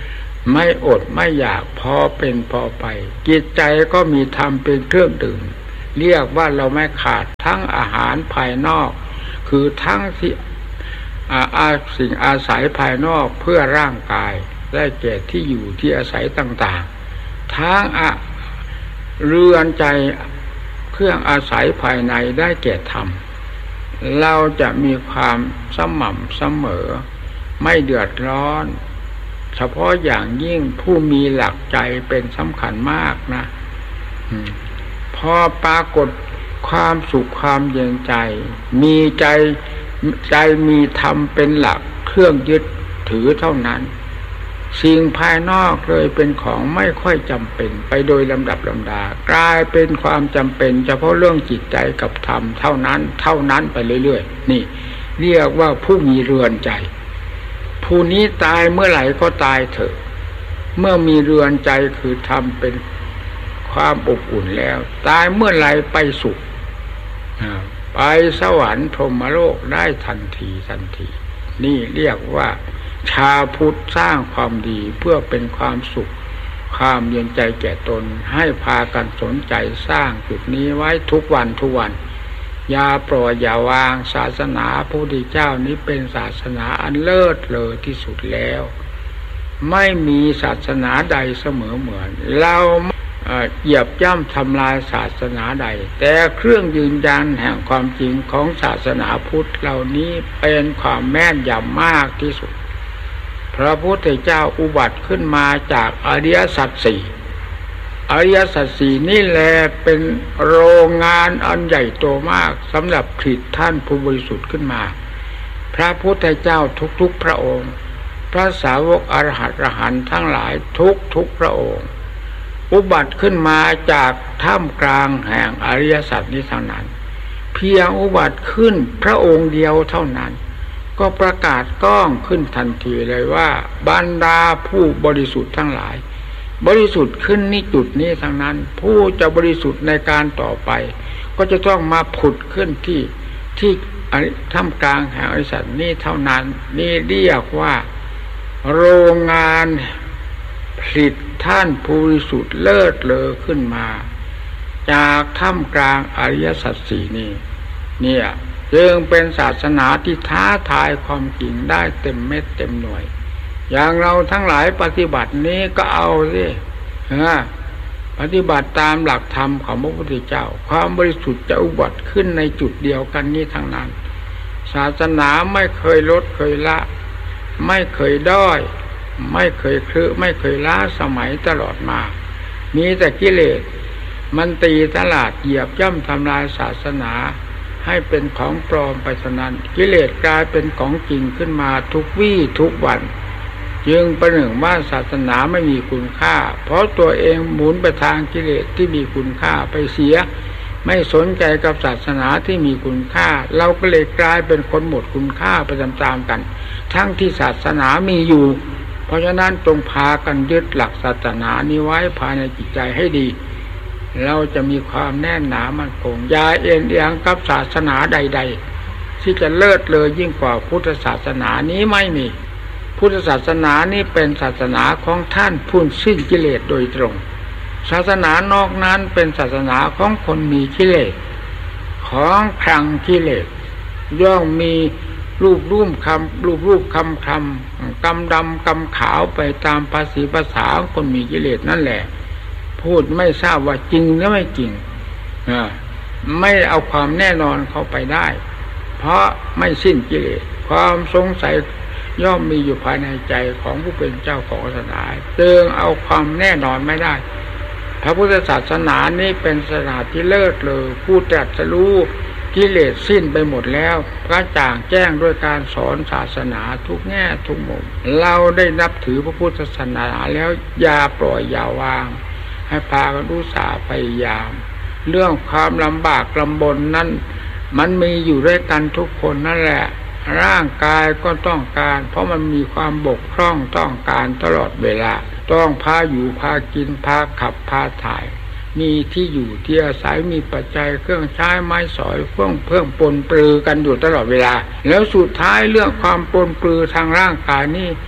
ไม่อดไม่อยากพอเป็นพอไปจิตใจก็มีธรรมเป็นเครื่องดื่มเรียกว่าเราไม่ขาดทั้งอาหารภายนอกคือทั้งที่อาสิ่งอาศัยภายนอกเพื่อร่างกายได้แก่ที่อยู่ที่อาศัยต่างๆทั้งอะเรือนใจเครื่องอาศัยภายในได้แก่ธรรมเราจะมีความสม่ำเสมอไม่เดือดร้อนเฉพาะอย่างยิ่งผู้มีหลักใจเป็นสำคัญมากนะพอปรากฏความสุขความเย็นใจมีใจใจมีธรรมเป็นหลักเครื่องยึดถือเท่านั้นสิ่งภายนอกเลยเป็นของไม่ค่อยจำเป็นไปโดยลำดับลำดากลายเป็นความจำเป็นเฉพาะเรื่องจิตใจกับธรรมเท่านั้นเท่านั้นไปเรื่อยๆนี่เรียกว่าผู้มีเรือนใจผู้นี้ตายเมื่อไหร่ก็ตายเถอะเมื่อมีเรือนใจคือธรรมเป็นความอบอุ่นแล้วตายเมื่อไหร่ไปสุขไปสวรรค์พรหมโลกได้ทันทีทันทีนี่เรียกว่าชาวพุทธสร้างความดีเพื่อเป็นความสุขความเย็นใจแก่ตนให้พากันสนใจสร้างจุดนี้ไว้ทุกวันทุกวันอย่าปล่อยอย่าวางศาสนาพระพุทธเจ้านี้เป็นศาสนาอันเลิศเลอที่สุดแล้วไม่มีศาสนาใดเสมอเหมือนเราเหยียบย่ำทำลายศาสนาใดแต่เครื่องยืนยันแห่งความจริงของศาสนาพุทธเหล่านี้เป็นความแม่นยำมากที่สุดพระพุทธเจ้าอุบัติขึ้นมาจากอริยสัจสี่อริยสัจสี่นี่แหละเป็นโรงงานอันใหญ่โตมากสำหรับผลิตท่านผู้บริสุทธิ์ขึ้นมาพระพุทธเจ้าทุกๆพระองค์พระสาวกอรหัตอรหันต์ทั้งหลายทุกๆพระองค์อุบัติขึ้นมาจากท่ามกลางแห่งอริยสัจนี้เท่านั้นเพียงอุบัติขึ้นพระองค์เดียวเท่านั้นก็ประกาศก้องขึ้นทันทีเลยว่าบรรดาผู้บริสุทธิ์ทั้งหลายบริสุทธิ์ขึ้นนี่จุดนี้ทั้งนั้นผู้จะบริสุทธิ์ในการต่อไปก็จะต้องมาผุดขึ้นที่ที่ท่ามกลางแห่งอริยสัจนี้เท่านั้นนี่เรียกว่าโรงงานผลิตท่านผู้บริสุทธิ์เลิศเลอขึ้นมาจากท่ามกลางอริยสัจสี่นี้เนี่ยจึงเป็นศาสนาที่ท้าทายความจริงได้เต็มเม็ดเต็มหน่วยอย่างเราทั้งหลายปฏิบัตินี้ก็เอาสินะปฏิบัติตามหลักธรรมของพระพุทธเจ้าความบริสุทธิ์จะอุบัติขึ้นในจุดเดียวกันนี้ทั้งนั้นศาสนาไม่เคยลดเคยละไม่เคยด้อยไม่เคยคลือไม่เคยล้าสมัยตลอดมามีแต่กิเลสมันตีตลาดเหยียบย่ำทำลายศาสนาให้เป็นของปลอมไปฉะนั้นกิเลสกลายเป็นของจริงขึ้นมาทุกวี่ทุกวันจึงประหนึ่งว่าศาสนาไม่มีคุณค่าเพราะตัวเองหมุนไปทางกิเลสที่มีคุณค่าไปเสียไม่สนใจกับศาสนาที่มีคุณค่าเราก็เลยกลายเป็นคนหมดคุณค่าไปตามๆกันทั้งที่ศาสนามีอยู่เพราะฉะนั้นจงพากันยึดหลักศาสนานี้ไว้ภายในจิตใจให้ดีเราจะมีความแน่นหนามั่นคงอย่าเอ็นเอียงกับศาสนาใดๆที่จะเลิศเลอยิ่งกว่าพุทธศาสนานี้ไม่มีพุทธศาสนานี้เป็นศาสนาของท่านผู้สิ้นกิเลสโดยตรงศาสนานอกนั้นเป็นศาสนาของคนมีกิเลสของคลังกิเลสย่อมมีรูปรูปคำรูปรูปคำคำกำดำกำขาวไปตามภาษีภาษาของคนมีกิเลสนั่นแหละพูดไม่ทราบว่าจริงหรือไม่จริงไม่เอาความแน่นอนเข้าไปได้เพราะไม่สิ้นกิเลสความสงสัยย่อมมีอยู่ภายในใจของผู้เป็นเจ้าของศาสนาจึงเอาความแน่นอนไม่ได้พระพุทธศาสนานี้เป็นศาสนาที่เลิศเลอผู้ตรัสรู้กิเลสสิ้นไปหมดแล้วกระจ่างแจ้งด้วยการสอนศาสนาทุกแง่ทุกมุมเราได้นับถือพระพุทธศาสนาแล้วอย่าปล่อยอย่าวางให้พากันอุตส่าห์พยายามเรื่องความลำบากลำบนนั้นมันมีอยู่ด้วยกันทุกคนนั่นแหละร่างกายก็ต้องการเพราะมันมีความบกพร่องต้องการตลอดเวลาต้องพาอยู่พากินพาขับพาถ่ายมีที่อยู่ที่อาศัยมีปัจจัยเครื่องใช้ไม้สอยเครื่องเพิ่มปนปลือกันอยู่ตลอดเวลาแล้วสุดท้ายเรื่องความปนปลือทางร่างกายนี่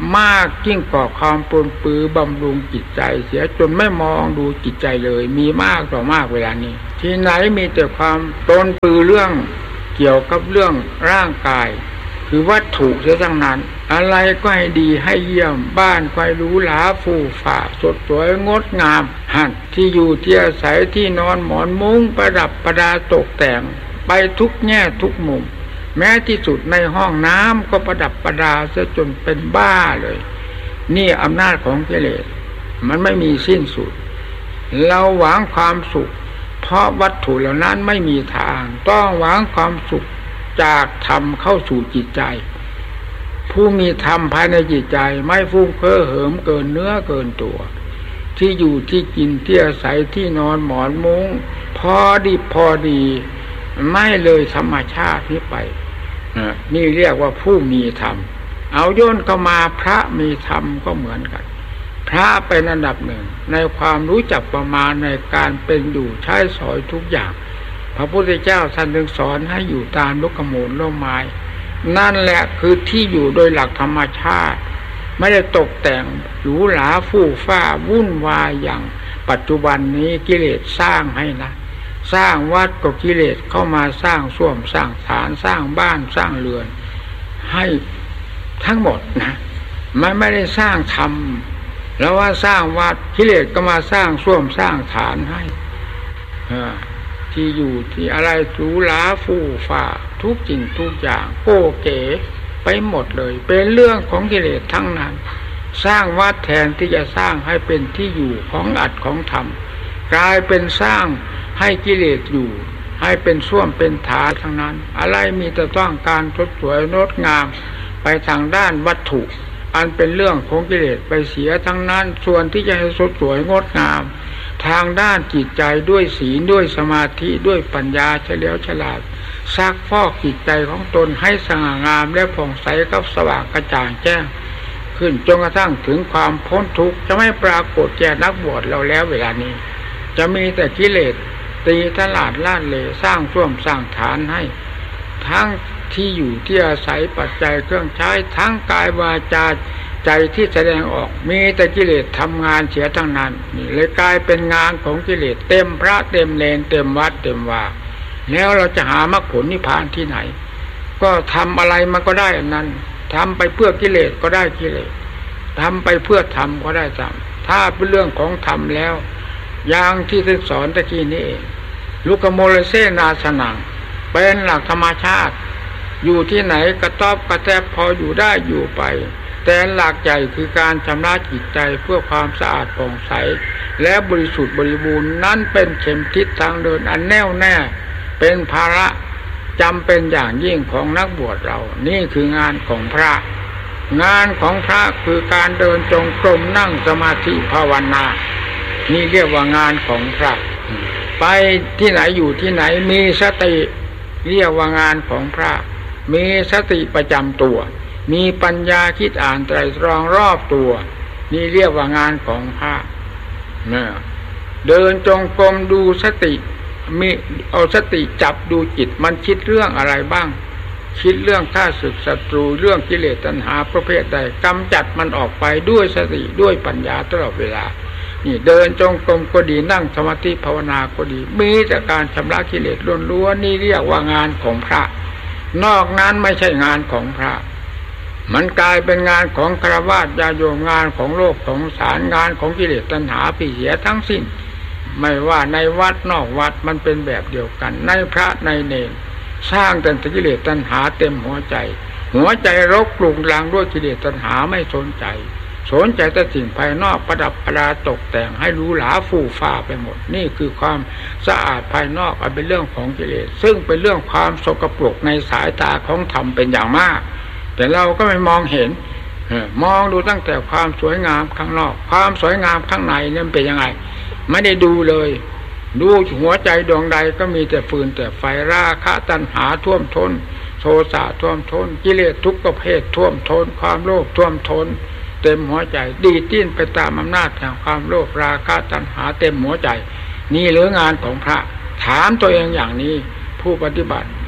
มากยิ่งกว่าความปรนปรื้อบำรุงจิตใจเสียจนไม่มองดูจิตใจเลยมีมากต่อมากเวลานี้ที่ไหนมีแต่ความปรนปรื้อเรื่องเกี่ยวกับเรื่องร่างกายคือวัตถุเสียทั้งนั้นอะไรก็ให้ดีให้เยี่ยมบ้านก็ให้หรูหราฟู่ฟ้าสดสวยงดงามหันที่อยู่ที่อาศัยที่นอนหมอนมุ้งประดับประดาตกแต่งไปทุกแง่ทุกมุมแม้ที่สุดในห้องน้ำก็ประดับประดาซะจนเป็นบ้าเลยนี่อำนาจของกิเลสมันไม่มีสิ้นสุดเราหวังความสุขเพราะวัตถุเหล่านั้นไม่มีทางต้องหวังความสุขจากธรรมเข้าสู่จิตใจผู้มีธรรมภายในจิตใจไม่ฟุ้งเฟ้อเหิมเกินเนื้อเกินตัวที่อยู่ที่กินที่อาศัยที่นอนหมอนมุ้งพอดีพอดีไม่เลยธรรมชาตินี้ไปนี่เรียกว่าผู้มีธรรมเอาโยนเข้ามาพระมีธรรมก็เหมือนกันพระเป็นอันดับหนึ่งในความรู้จักประมาณในการเป็นอยู่ใช้สอยทุกอย่างพระพุทธเจ้าท่านจึงสอนให้อยู่ตามลูกขมูลร่มไม้นั่นแหละคือที่อยู่โดยหลักธรรมชาติไม่ได้ตกแต่งหรูหราฟู่ฟ้าวุ่นวายอย่างปัจจุบันนี้กิเลสสร้างให้นะสร้างวัดก็กิเลสเข้ามาสร้างส้วมสร้างศาลสร้างบ้านสร้างเรือนให้ทั้งหมดนะมันไม่ได้สร้างธรรมแล้วว่าสร้างวัดกิเลสก็มาสร้างส้วมสร้างฐานให้ที่อยู่ที่อะไรหรูหราฟู่ฟ้าทุกสิ่งทุกอย่างโก้เก๋ไปหมดเลยเป็นเรื่องของกิเลสทั้งนั้นสร้างวัดแทนที่จะสร้างให้เป็นที่อยู่ของอัตของธรรมกลายเป็นสร้างให้กิเลสอยู่ให้เป็นส้วมเป็นฐานทั้งนั้นอะไรมีแต่ต้องการสดสวยงดงามไปทางด้านวัตถุอันเป็นเรื่องของกิเลสไปเสียทั้งนั้นส่วนที่จะให้สดสวยงดงามทางด้านจิตใจด้วยศีลด้วยสมาธิด้วยปัญญาเฉลียวฉลาดซักฟอกจิตใจของตนให้สง่างามและผ่องใสกับสว่างกระจ่างแจ้งขึ้นจนกระทั่งถึงความพ้นทุกข์จะไม่ปรากฏแก่นักบวชเราแล้วเวลานี้จะมีแต่กิเลสตีตลาดล่าเล่สร้างส้วมสร้างฐานให้ทั้งที่อยู่ที่อาศัยปัจจัยเครื่องใช้ทั้งกายวาจาใจที่แสดงออกมีแต่กิเลสทำงานเสียทั้งนั้นนี่เลยกลายเป็นงานของกิเลสเต็มพระเต็มเลนเต็มวัดเต็มว่าแล้วเราจะหามรรคผลนิพพานที่ไหนก็ทำอะไรมันก็ได้อันนั้นทำไปเพื่อกิเลสก็ได้กิเลสทำไปเพื่อธรรมก็ได้ธรรมถ้าเป็นเรื่องของธรรมแล้วอย่างที่ท่านสอนตะกี้นี้เองลูกโมเลเซนาสนังเป็นหลักธรรมชาติอยู่ที่ไหนกระต๊อบกระแทบพออยู่ได้อยู่ไปแต่หลักใหญ่คือการชำระจิตใจเพื่อความสะอาดผ่องใสและบริสุทธิ์บริบูรณ์นั้นเป็นเข็มทิศทางเดินอันแน่วแน่เป็นภาระจำเป็นอย่างยิ่งของนักบวชเรานี่คืองานของพระงานของพระคือการเดินจงกรมนั่งสมาธิภาวนานี่เรียกว่างานของพระไปที่ไหนอยู่ที่ไหนมีสติเรียกว่างานของพระมีสติประจำตัวมีปัญญาคิดอ่านไตรตรองรอบตัวนี่เรียกว่างานของพระเนี่ยเดินจงกรมดูสติมีเอาสติจับดูจิตมันคิดเรื่องอะไรบ้างคิดเรื่องข้าศึกศัตรูเรื่องกิเลสตัณหาประเภทใดกำจัดมันออกไปด้วยสติด้วยปัญญาตลอดเวลานี่เดินจงกรมก็ดีนั่งสมาธิภาวนาก็ดีมีแต่การชำระกิเลสล้วนๆนี่เรียกว่างานของพระนอกนั้นไม่ใช่งานของพระมันกลายเป็นงานของฆราวาสญาโยมงานของโลกของสารงานของกิเลสตัณหาปีเสียทั้งสิ้นไม่ว่าในวัดนอกวัดมันเป็นแบบเดียวกันในพระในเณรสร้างแต่กิเลสตัณหาเต็มหัวใจหัวใจรกปลุกลังด้วยกิเลสตัณหาไม่สนใจสนใจแต่สิ่งภายนอกประดับประดาตกแต่งให้หรูหราฟู่ฟ้าไปหมดนี่คือความสะอาดภายนอกเป็นเรื่องของกิเลสซึ่งเป็นเรื่องความสกปรกในสายตาของธรรมเป็นอย่างมากแต่เราก็ไม่มองเห็นมองดูตั้งแต่ความสวยงามข้างนอกความสวยงามข้างในนี่มันเป็นยังไงไม่ได้ดูเลยดูหัวใจดวงใดก็มีแต่ฟืนแต่ไฟราคะตัณหาท่วมท้นโทสะท่วมท้นกิเลสทุกประเภทท่วมท้นความโลภท่วมท้นเต็มหัวใจดีดิ้นไปตามอำนาจแห่งความโลภราคะตัณหาเต็มหัวใจนี่หรืองานของพระถามตัวเองอย่างนี้ผู้ปฏิบัติ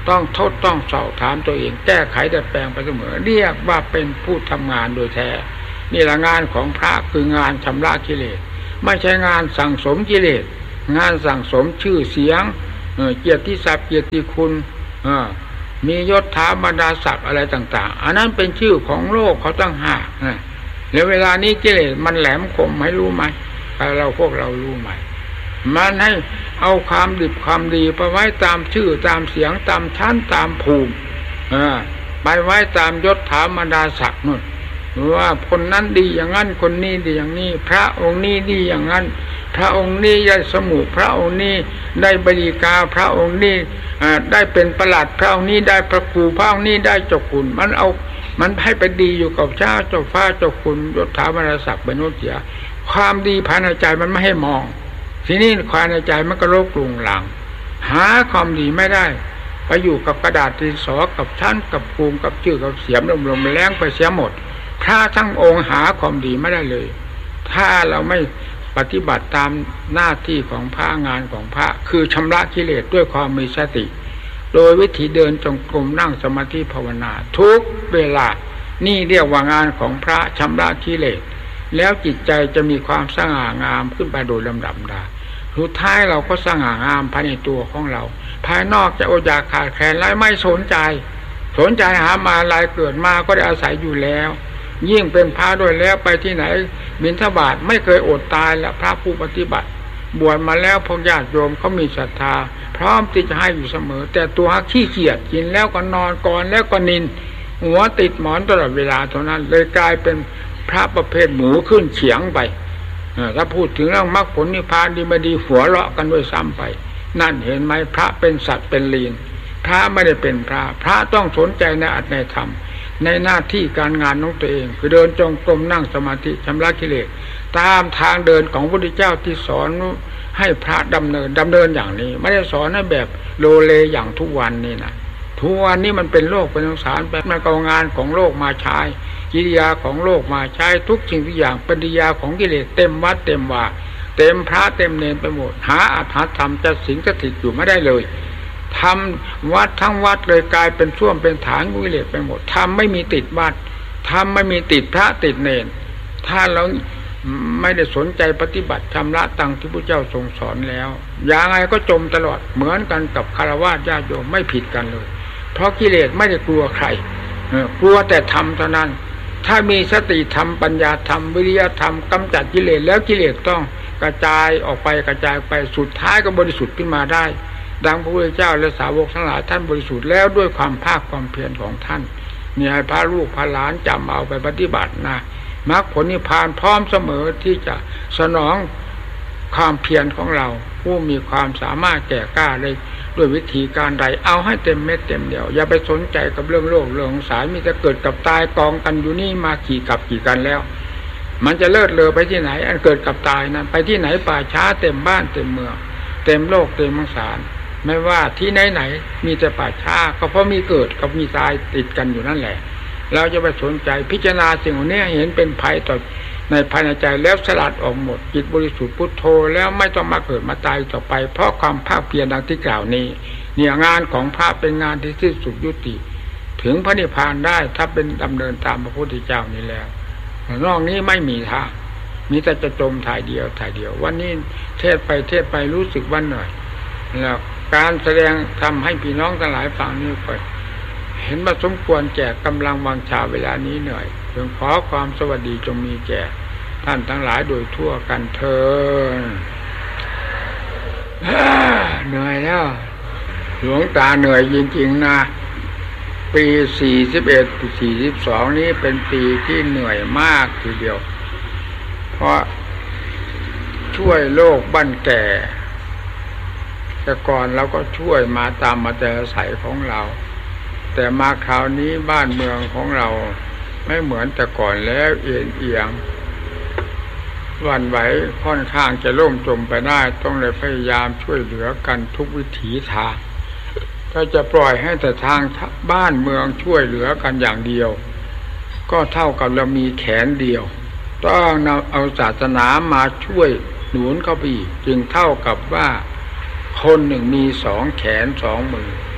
ต้องทดต้องสอบถามตัวเองแก้ไขดัดแปลงไปเสมอเรียกว่าเป็นผู้ทำงานโดยแท้นี่ละงานของพระคืองานชำระกิเลสไม่ใช่งานสั่งสมกิเลสงานสั่งสมชื่อเสียงเกียรติศัพท์เกียรติคุณมียศถาบรรดาศักดิ์อะไรต่างๆอันนั้นเป็นชื่อของโลกเขาตั้งห้าแล้วเวลานี้กิเลสมันแหลมคมให้รู้ไหมเราพวกเรารู้ไหมมันให้เอาความดิบความดีไปไว้ตามชื่อตามเสียงตามชั้นตามภูมิไปไว้ตามยศถาบรรดาศักดิ์นู่นว่าคนนั้นดีอย่างนั้นคนนี้ดีอย่างนี้พระองค์นี้ดีอย่างนั้นพระองค์นี้ได้สมุพระองค์นี้ได้บริกาพระองค์นี้ได้เป็นประหลัดพระองค์นี้ได้พระครูพระองค์นี้ได้เจ้าคุณมันเอามันให้ไปดีอยู่กับเจ้าเจ้าฟ้าเจ้าคุณยศถาบรรดาศักดิ์เป็นโนเสียความดีภายในใจมันไม่ให้มองทีนี้ความในใจมันก็โรคกรุงหลังหาความดีไม่ได้ไปอยู่กับกระดาษดินสอกับชั้นกับภูมิกับชื่อกับเสียมลมๆแรงไปเสียหมดพระทั้งองค์หาความดีไม่ได้เลยถ้าเราไม่ปฏิบัติตามหน้าที่ของพระงานของพระคือชำระกิเลสด้วยความมีสติโดยวิธีเดินจงกรมนั่งสมาธิภาวนาทุกเวลานี่เรียกว่างานของพระชำระกิเลสแล้วจิตใจจะมีความสง่างามขึ้นไปโดยลำดับดาสุดท้ายเราก็สง่างามภายในตัวของเราภายนอกจะอดอยากขาดแคลนและไม่สนใจสนใจหามาลายเกิดมาก็ได้อาศัยอยู่แล้วยิ่งเป็นพระด้วยแล้วไปที่ไหนบิณฑบาตไม่เคยอดตายและพระผู้ปฏิบัติบวชมาแล้วพวกญาติโยมเขามีศรัทธาพร้อมที่จะให้อยู่เสมอแต่ตัวขี้เกียจกินแล้วก็นอนก่อนแล้วก็นินหัวติดหมอนตลอดเวลาเท่านั้นเลยกลายเป็นพระประเภทหมูขึ้นเฉียงไปถ้าพูดถึงเรื่องมรรคผลนิพพานดีไม่ดีหัวเราะกันด้วยซ้ำไปนั่นเห็นไหมพระเป็นสัตว์เป็นลีนพระไม่ได้เป็นพระพระต้องสนใจในอัตในธรรมในหน้าที่การงานของตัวเองคือเดินจงกรมนั่งสมาธิชำระกิเลสตามทางเดินของพระพุทธเจ้าที่สอนให้พระดำเนินดำเนินอย่างนี้ไม่ได้สอนให้แบบโลเลอย่างทุกวันนี่นะทุกวันนี้มันเป็นโลกเป็นสงสารแบบมันเอางานของโลกมาใช้กิริยาของโลกมาใช้ทุกสิ่งทุกอย่างปฏิยาของกิเลสเต็มวัดเต็มว่าเต็มพระเต็มเนรไปหมดหาอัตถธรรมจะสิงสถิตอยู่ไม่ได้เลยทำวัดทั้งวัดเลยกลายเป็นช่วงเป็นฐานกิเลสไปหมดทำไม่มีติดวัดทำไม่มีติดพระติดเนรถ้าเราไม่ได้สนใจปฏิบัติชำระตังที่พระเจ้าทรงสอนแล้วอย่างไรก็จมตลอดเหมือนกันกับคฤหัสถ์ญาติโยมไม่ผิดกันเลยเพราะกิเลสไม่ได้กลัวใครกลัวแต่ธรรมเท่านั้นถ้ามีสติธรรมปัญญาธรรมวิริยธรรมกำจัดกิเลสแล้วกิเลสต้องกระจายออกไปกระจายไปสุดท้ายก็บริสุทธิ์ขึ้นมาได้ดังพระพุทธเจ้าและสาวกทั้งหลายท่านบริสุทธิ์แล้วด้วยความภาคความเพียรของท่านนี่ให้พระลูกพระหลานจำเอาไปปฏิบัตินะมรรคผลนิพพานพร้อมเสมอที่จะสนองความเพียรของเราผู้มีความสามารถแก่กล้าได้ด้วยวิธีการใดเอาให้เต็มเม็ดเต็มเดียวอย่าไปสนใจกับเรื่องโลกเรื่องสายมีแต่เกิดกับตายกองกันอยู่นี่มากี่กับกี่กันแล้วมันจะเลิศเลอไปที่ไหนอันเกิดกับตายนั้นไปที่ไหนป่าช้าเต็มบ้านเต็มเมืองเต็มโลกเต็มมังสารไม่ว่าที่ไหนไหนมีแต่ป่าช้าก็เพราะมีเกิดกับมีตายติดกันอยู่นั่นแหละเราจะไปสนใจพิจารณาสิ่งนี้เห็นเป็นภัยต่อในภายในใจแล้วสลัดออกหมดจิตบริสุทธิ์พุทโธแล้วไม่ต้องมาเกิดมาตายต่อไปเพราะความภาคเพียรดังที่กล่าวนี้เนี่ยงานของพระเป็นงานที่สิ้นสุดยุติถึงพระนิพพานได้ถ้าเป็นดำเนินตามพระพุทธเจ้านี้แล้วนอกนี้ไม่มีทางมีแต่จะจมถ่ายเดียวถ่ายเดียววันนี้เทศไปเทศไปรู้สึกว่าเหนื่อยแล้วการแสดงทำให้พี่น้องทั้งหลายฟังนี่ก็เห็นว่าสมควรแก่กำลังวังชาเวลานี้เหนื่อยจึงขอความสวัสดีจงมีแก่ท่านทั้งหลายโดยทั่วกันเถิดเหนื่อยแล้วหลวงตาเหนื่อยจริงๆนะปีสี่สิบเอ็ดปีสี่สิบสองนี้เป็นปีที่เหนื่อยมากทีเดียวเพราะช่วยโลกบ้านแก่แต่ก่อนเราก็ช่วยมาตามมาแต่อาศัยของเราแต่มาคราวนี้บ้านเมืองของเราไม่เหมือนแต่ก่อนแล้วเอียงเอียงหวั่นไหวค่อนข้างจะล่มจมไปได้ต้องเลยพยายามช่วยเหลือกันทุกวิถีทางถ้าจะปล่อยให้แต่ทางบ้านเมืองช่วยเหลือกันอย่างเดียวก็เท่ากับเรามีแขนเดียวต้องนำเอาศาสนามาช่วยหนุนเข้าไปอีกจึงเท่ากับว่าคนหนึ่งมีสองแขนสองมือ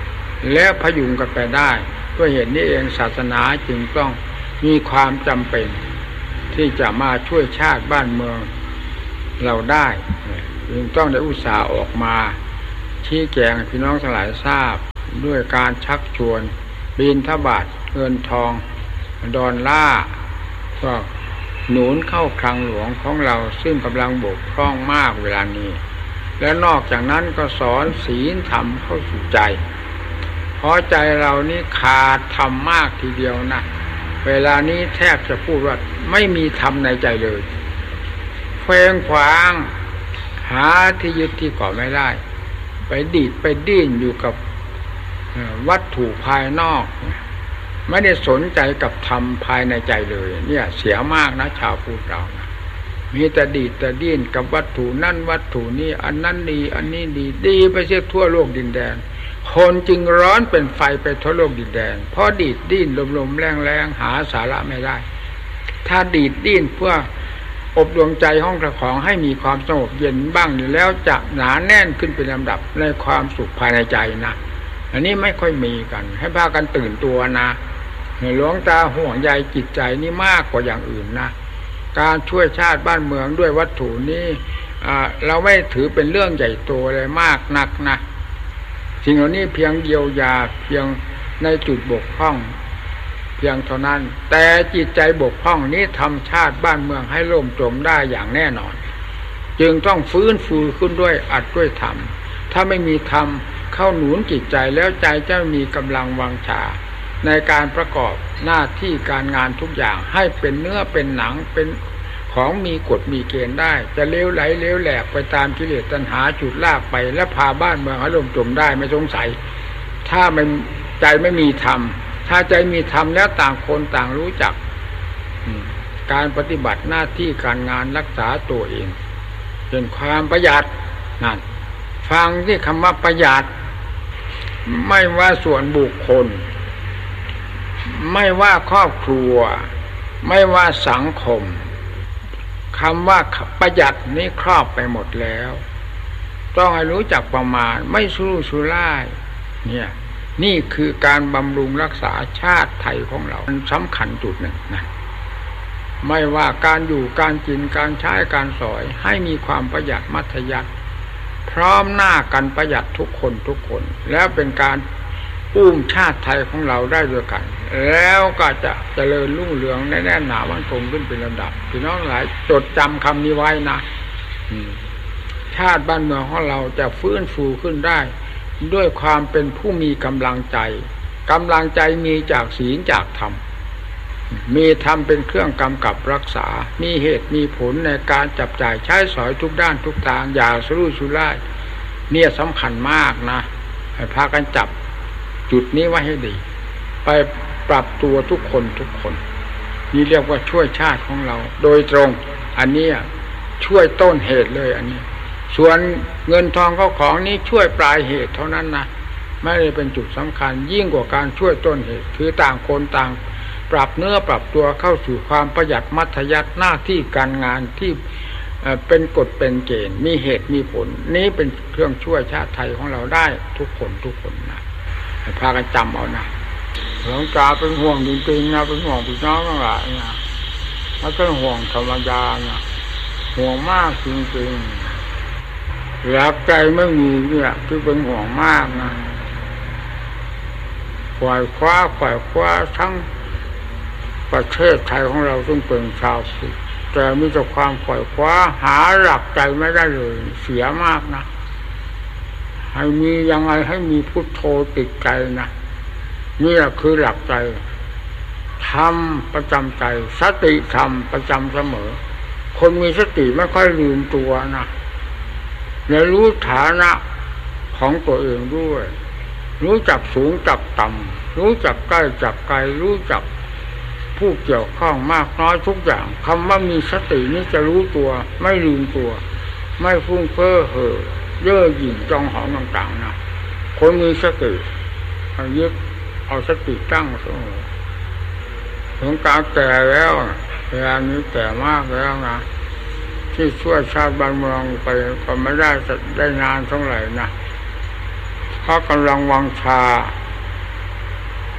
และพยุงกันไปได้ด้วยเหตุนี้เองศาสนาจึงต้องมีความจำเป็นที่จะมาช่วยชาติบ้านเมืองเราได้จึงต้องได้อุตส่าห์ออกมาชี้แจงให้พี่น้องทั้งหลายทราบด้วยการชักชวนบิณฑบาตเงินทองดอลลาร์ก็หนุนเข้าคลังหลวงของเราซึ่งกำลังบกพร่องมากเวลานี้และนอกจากนั้นก็สอนศีลธรรมเข้าสู่ใจเพราะใจเรานี่ขาดธรรมมากทีเดียวนะเวลานี้แทบจะพูดว่าไม่มีธรรมในใจเลยเฟ้งขวางหาที่ยึดที่เกาะไม่ได้ไปดีดไปดิ้นอยู่กับวัตถุภายนอกไม่ได้สนใจกับธรรมภายในใจเลยเนี่ยเสียมากนะชาวพุทธเรานะมีแต่ดีดแต่ดิ้นกับวัตถุนั่นวัตถุนี้อันนั้นดีอันนี้ดีดีไปเสียทั่วโลกดินแดนคนจึงร้อนเป็นไฟไปทั่วโลกดินแดนเพราะดีดดิ้นลมๆแรงๆหาสาระไม่ได้ถ้าดีดดิ้นเพื่ออบดวงใจห้องประของให้มีความสงบเย็นบ้างอยู่แล้วจะหนาแน่นขึ้นเป็นลำดับในความสุขภายในใจนะอันนี้ไม่ค่อยมีกันให้พากันตื่นตัวนะหลวงตาห่วงใยจิตใจนี่มากกว่าอย่างอื่นนะการช่วยชาติบ้านเมืองด้วยวัตถุนี้เราไม่ถือเป็นเรื่องใหญ่โตอะไรมากนักนะสิ่งเหล่านี้เพียงเยียวยาเพียงในจุดบกพร่องเพียงเท่านั้นแต่จิตใจบกพร่องนี้ทำชาติบ้านเมืองให้ล่มจมได้อย่างแน่นอนจึงต้องฟื้นฟูขึ้นด้วยอัดด้วยธรรมถ้าไม่มีธรรมเข้าหนุนจิตใจแล้วใจจะมีกำลังวังชาในการประกอบหน้าที่การงานทุกอย่างให้เป็นเนื้อเป็นหนังเป็นของมีกฎมีเกณฑ์ได้จะเลี้ยวไหลเลี้ยวแหลกไปตามกิเลสตัณหาจุดลากไปและพาบ้านเมืองให้ล่มจมได้ไม่สงสัยถ้าไม่ใจไม่มีธรรมถ้าใจมีธรรมแล้วต่างคนต่างรู้จักการปฏิบัติหน้าที่การงานรักษาตัวเองเป็นความประหยัดนั่นฟังที่คำว่าประหยัดไม่ว่าส่วนบุคคลไม่ว่าครอบครัวไม่ว่าสังคมคำว่าประหยัดนี้ครอบไปหมดแล้วต้องให้รู้จักประมาณไม่สู้สุร่ายเนี่ยนี่คือการบำรุงรักษาชาติไทยของเราสำคัญจุดหนึ่งนะไม่ว่าการอยู่การกินการใช้การสอยให้มีความประหยัดมัธยัสถ์พร้อมหน้ากันประหยัดทุกคนทุกคนแล้วเป็นการอุ้มชาติไทยของเราได้ด้วยกันแล้วก็จะเจริญรุ่งเรืองแน่นหนามั่นคงขึ้นเป็นลำดับพี่น้องหลายจดจำคำนี้ไว้นะชาติบ้านเมืองของเราจะฟื้นฟูขึ้นได้ด้วยความเป็นผู้มีกำลังใจกำลังใจมีจากศีลจากธรรมมีธรรมเป็นเครื่องกำกับรักษามีเหตุมีผลในการจับจ่ายใช้สอยทุกด้านทุกทางอย่าสุรุ่ยสุร่ายเนี่ยสำคัญมากนะให้พากันจับจุดนี้ไว้ให้ดีไปปรับตัวทุกคนทุกคนนี่เรียกว่าช่วยชาติของเราโดยตรงอันนี้ช่วยต้นเหตุเลยอันนี้ส่วนเงินทองเข้าของนี้ช่วยปลายเหตุเท่านั้นนะไม่ได้เป็นจุดสำคัญยิ่งกว่าการช่วยต้นเหตุคือต่างคนต่างปรับเนื้อปรับตัวเข้าสู่ความประหยัดมัธยัสถ์หน้าที่การงานที่เป็นกฎเป็นเกณฑ์มีเหตุมีผลนี้เป็นเครื่องช่วยชาติไทยของเราได้ทุกคนทุกคนนะพากันจำเอานะหลวงตาเป็นห่วงจริงๆนะเป็นห่วงพี่น้องทั้งหลายนะไม่ใช่ห่วงธรรมดานะห่วงมากจริงๆรักใจไม่มีเนี่ยที่เป็นห่วงมากนะฝ่ายคว้าฝ่ายคว้าทั้งประเทศไทยของเราซึ่งเป็นชาวพุทธแต่มีแต่ความฝ่ายคว้าหาหลักใจไม่ได้เลยเสียมากนะให้มียังไงให้มีพุทโธติดใจนะนี่แหละคือหลักใจธรรมประจำใจสติธรรมประจำเสมอคนมีสติไม่ค่อยลืมตัวนะและรู้ฐานะของตัวเองด้วยรู้จักสูงจักต่ำรู้จักใกล้จักไกลรู้จักผู้เกี่ยวข้องมากน้อยทุกอย่างคำว่ามีสตินี้จะรู้ตัวไม่ลืมตัวไม่ฟุ้งเฟ้อเห่อเย่อหยิ่งจองหองต่างๆนะคนมีสติยึดเอาสติตั้งเสมอถึงการแก่แล้วเวลานี้แก่มากแล้วนะที่ช่วยชาติบ้านเมืองไปก็ไม่ได้ได้นานเท่าไหร่นะเพราะกำลังวังชา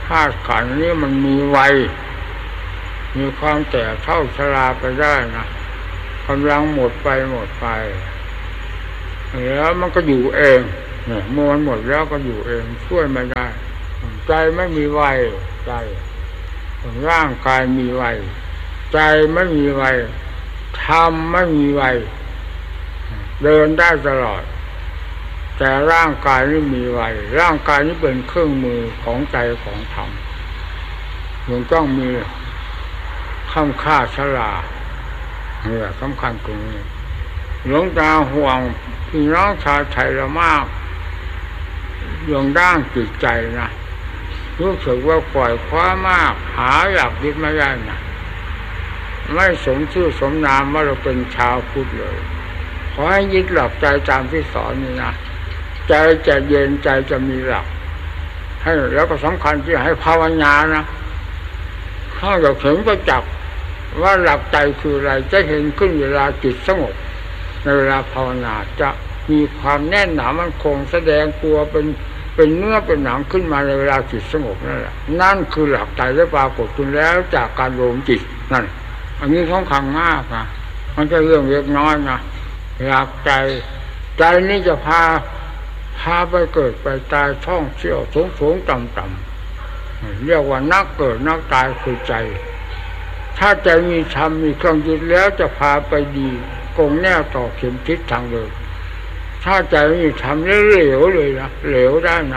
ธาตุขันธ์นี้มันมีวัยมีความแก่เฒ่าชราไปได้นะกำลังหมดไปหมดไปแล้วมันก็อยู่เองเนี่ยเมื่อมันหมดแล้วก็อยู่เองช่วยไม่ได้ใจไม่มีวัยใจร่างกายมีวัยใจไม่มีวัยธรรมไม่มีวัยเดินได้ตลอดแต่ร่างกายนี่มีวัยร่างกายนี้เป็นเครื่องมือของใจของธรรมมันต้องมีค่ำค่าชราเนี่ยสำคัญตรงนี้หลวงตาห่วงพี่น้องชาวไทยเรามากเรื่องด้านจิตใจนะรู้สึกว่าปล่อยคว้ามากหาอยากยึดไม่ได้นะไม่สมชื่อสมนามว่าเราเป็นชาวพุทธเลยขอให้ยึดหลักใจตามที่สอนนี่นะใจจะเย็นใจจะมีหลักให้แล้วก็สำคัญที่ให้ภาวนานะถ้าอยากเห็นประจักษ์ว่าหลักใจคืออะไรจะเห็นขึ้นเวลาจิตสงบในเวลาภาวนาจะมีความแน่นหนามั่นคงแสดงตัวเป็นเป็นเนื้อเป็นหนังขึ้นมาในเวลาจิตสงบนั่นแหละนั่นคือหลักใจได้ปรากฏขึ้นแล้วจากการรวมจิตนั่นอันนี้สำคัญมากนะมันจะเรื่องเล็กน้อยนะหลักใจใจนี้จะพาพาไปเกิดไปตายท่องเที่ยวสูงสูงต่ำต่ำเรียกว่านักเกิดนักตายคือใจถ้าใจมีธรรมมีเครื่องยึดแล้วจะพาไปดีกงแนวต่อเข็มทิศทางเดินถ้าใจมีธรรมแล้วเหลวเลยนะเหลวได้นะ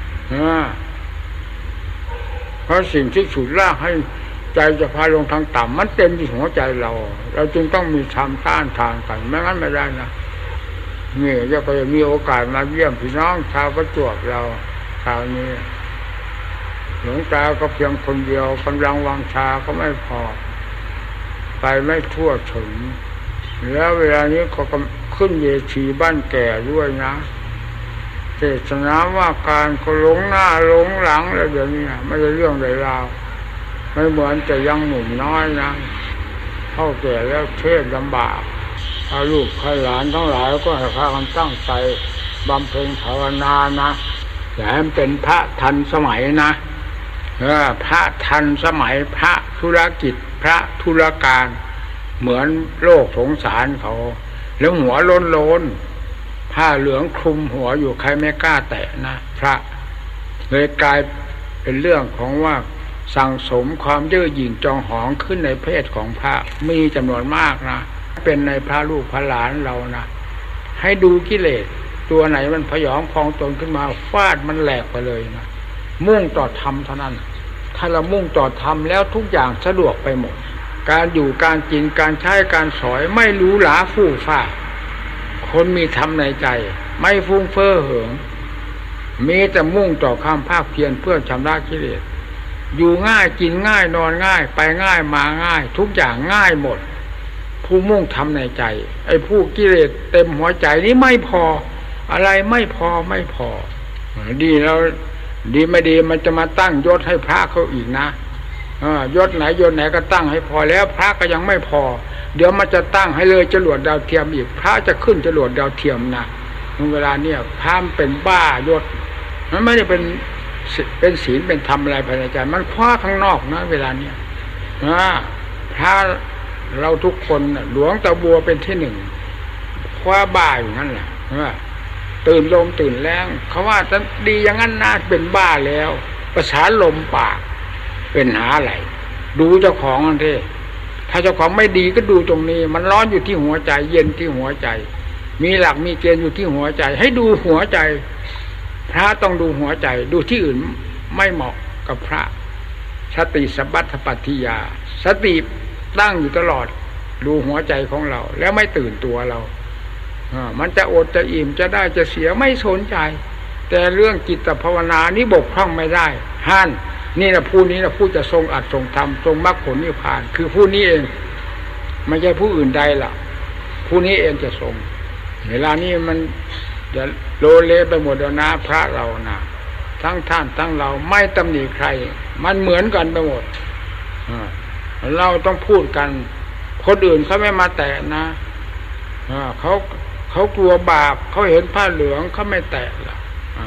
เพราะสิ่งที่ฉุดลากให้ใจจะพาลงทางต่ำมันเต็มที่หัวใจเราเราจึงต้องมีธรรมต้านทานกันไม่งั้นไม่ได้นะนี่จะก็จะมีโอกาสมาเยี่ยมพี่น้องชาวประจวบเราคราวนี้หลวงตาก็เพียงคนเดียวกำลังวังชาก็ไม่พอไปไม่ทั่วถึงแล้วเวลานี้ก็ขึ้นเวทีบ้านแก่ด้วยนะเทศนาว่าการก็หลงหน้าหลงหลังอะไรอย่างนี้ไม่ใช่เรื่องใดราวไม่เหมือนแต่ยังหนุ่มน้อยนะเท่าแก่แล้วเทศลำบากถ้าลูกถ้าหลานทั้งหลายก็ให้พากันตั้งใจบำเพ็ญภาวนานะอย่าให้มันเป็นพระทันสมัยนะเออพระทันสมัยพระธุรกิจพระธุรการเหมือนโลกสงสารเขาแล้วหัวโล้นโลนผ้าเหลืองคลุมหัวอยู่ใครไม่กล้าแตะนะพระเลยกลายเป็นเรื่องของว่าสั่งสมความเย่อหยิ่งจองหองขึ้นในเพศของพระมีจำนวนมากนะเป็นในพระลูกพระหลานเรานะให้ดูกิเลสตัวไหนมันพยองพองตนขึ้นมาฟาดมันแหลกไปเลยนะมุ่งต่อธรรมเท่านั้นถ้าเรามุ่งต่อธรรมแล้วทุกอย่างสะดวกไปหมดการอยู่การกินการใช้การสอยไม่รู้หลาฟู่ฟ้าคนมีธรรมในใจไม่ฟุ้งเฟ้อเหิมมีแต่มุ่งต่อความภาคเพียรเพื่อชำระกิเลสอยู่ง่ายกินง่ายนอนง่ายไปง่ายมาง่ายทุกอย่างง่ายหมดผู้มุ่งทำในใจไอ้ผู้กิเลสเต็มหัวใจนี้ไม่พออะไรไม่พอไม่พอดีแล้วดีไม่ดีมันจะมาตั้งยศให้พระเขาอีกนะยศไหนยศไหนก็ตั้งให้พอแล้วพระก็ยังไม่พอเดี๋ยวมันจะตั้งให้เลยจรวดดาวเทียมอีกพระจะขึ้นจรวดดาวเทียมนะเวลาเนี้ยพระเป็นบ้ายศมันไม่ได้เป็นเป็นศีลเป็นธรรมอะไรภายในใจมันคว้าข้างนอกนะเวลาเนี้ยพระเราทุกคนหลวงตาบัวเป็นที่หนึ่งคว้าบ้าอยู่นั่นแหละตื่นลมตื่นแรงเขาว่าจะดีอย่างนั้นน่าเป็นบ้าแล้วประสานลมปากเป็นหาอะไรดูเจ้าของนั่นเองถ้าเจ้าของไม่ดีก็ดูตรงนี้มันร้อนอยู่ที่หัวใจเย็นที่หัวใจมีหลักมีเกณฑ์อยู่ที่หัวใจให้ดูหัวใจพระต้องดูหัวใจดูที่อื่นไม่เหมาะกับพระสติสัพพัทธปัฏฐิยาสติตั้งอยู่ตลอดดูหัวใจของเราแล้วไม่ตื่นตัวเรามันจะอดจะอิ่มจะได้จะเสียไม่สนใจแต่เรื่องจิตภาวนานี้บกพร่องไม่ได้ห้านนี่นะผู้นี้นะผู้จะทรงอัดทรงธรรมทรงมรรคผลนิพพานคือผู้นี้เองไม่ใช่ผู้อื่นใดล่ะผู้นี้เองจะทรงเวลานี้มันจะโลเลไปหมดแล้วนะพระเรานะทั้งท่านทั้งเราไม่ตำหนิใครมันเหมือนกันไปหมดเราต้องพูดกันคนอื่นเขาไม่มาแตะนะเขาเขากลัวบาปเขาเห็นผ้าเหลืองเขาไม่แตะล่ะ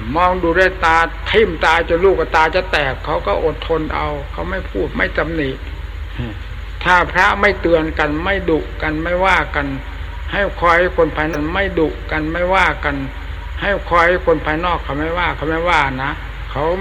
มองดูด้วยตาทิ่มตาจนลูกตาจะแตกเขาก็อดทนเอาเขาไม่พูดไม่ตำหนิถ้าพระไม่เตือนกันไม่ดุกันไม่ว่ากันให้คอยคนภายในไม่ดุกันไม่ว่ากันให้คอยคนภายนอกเขาไม่ว่าเขาไม่ว่านะเขา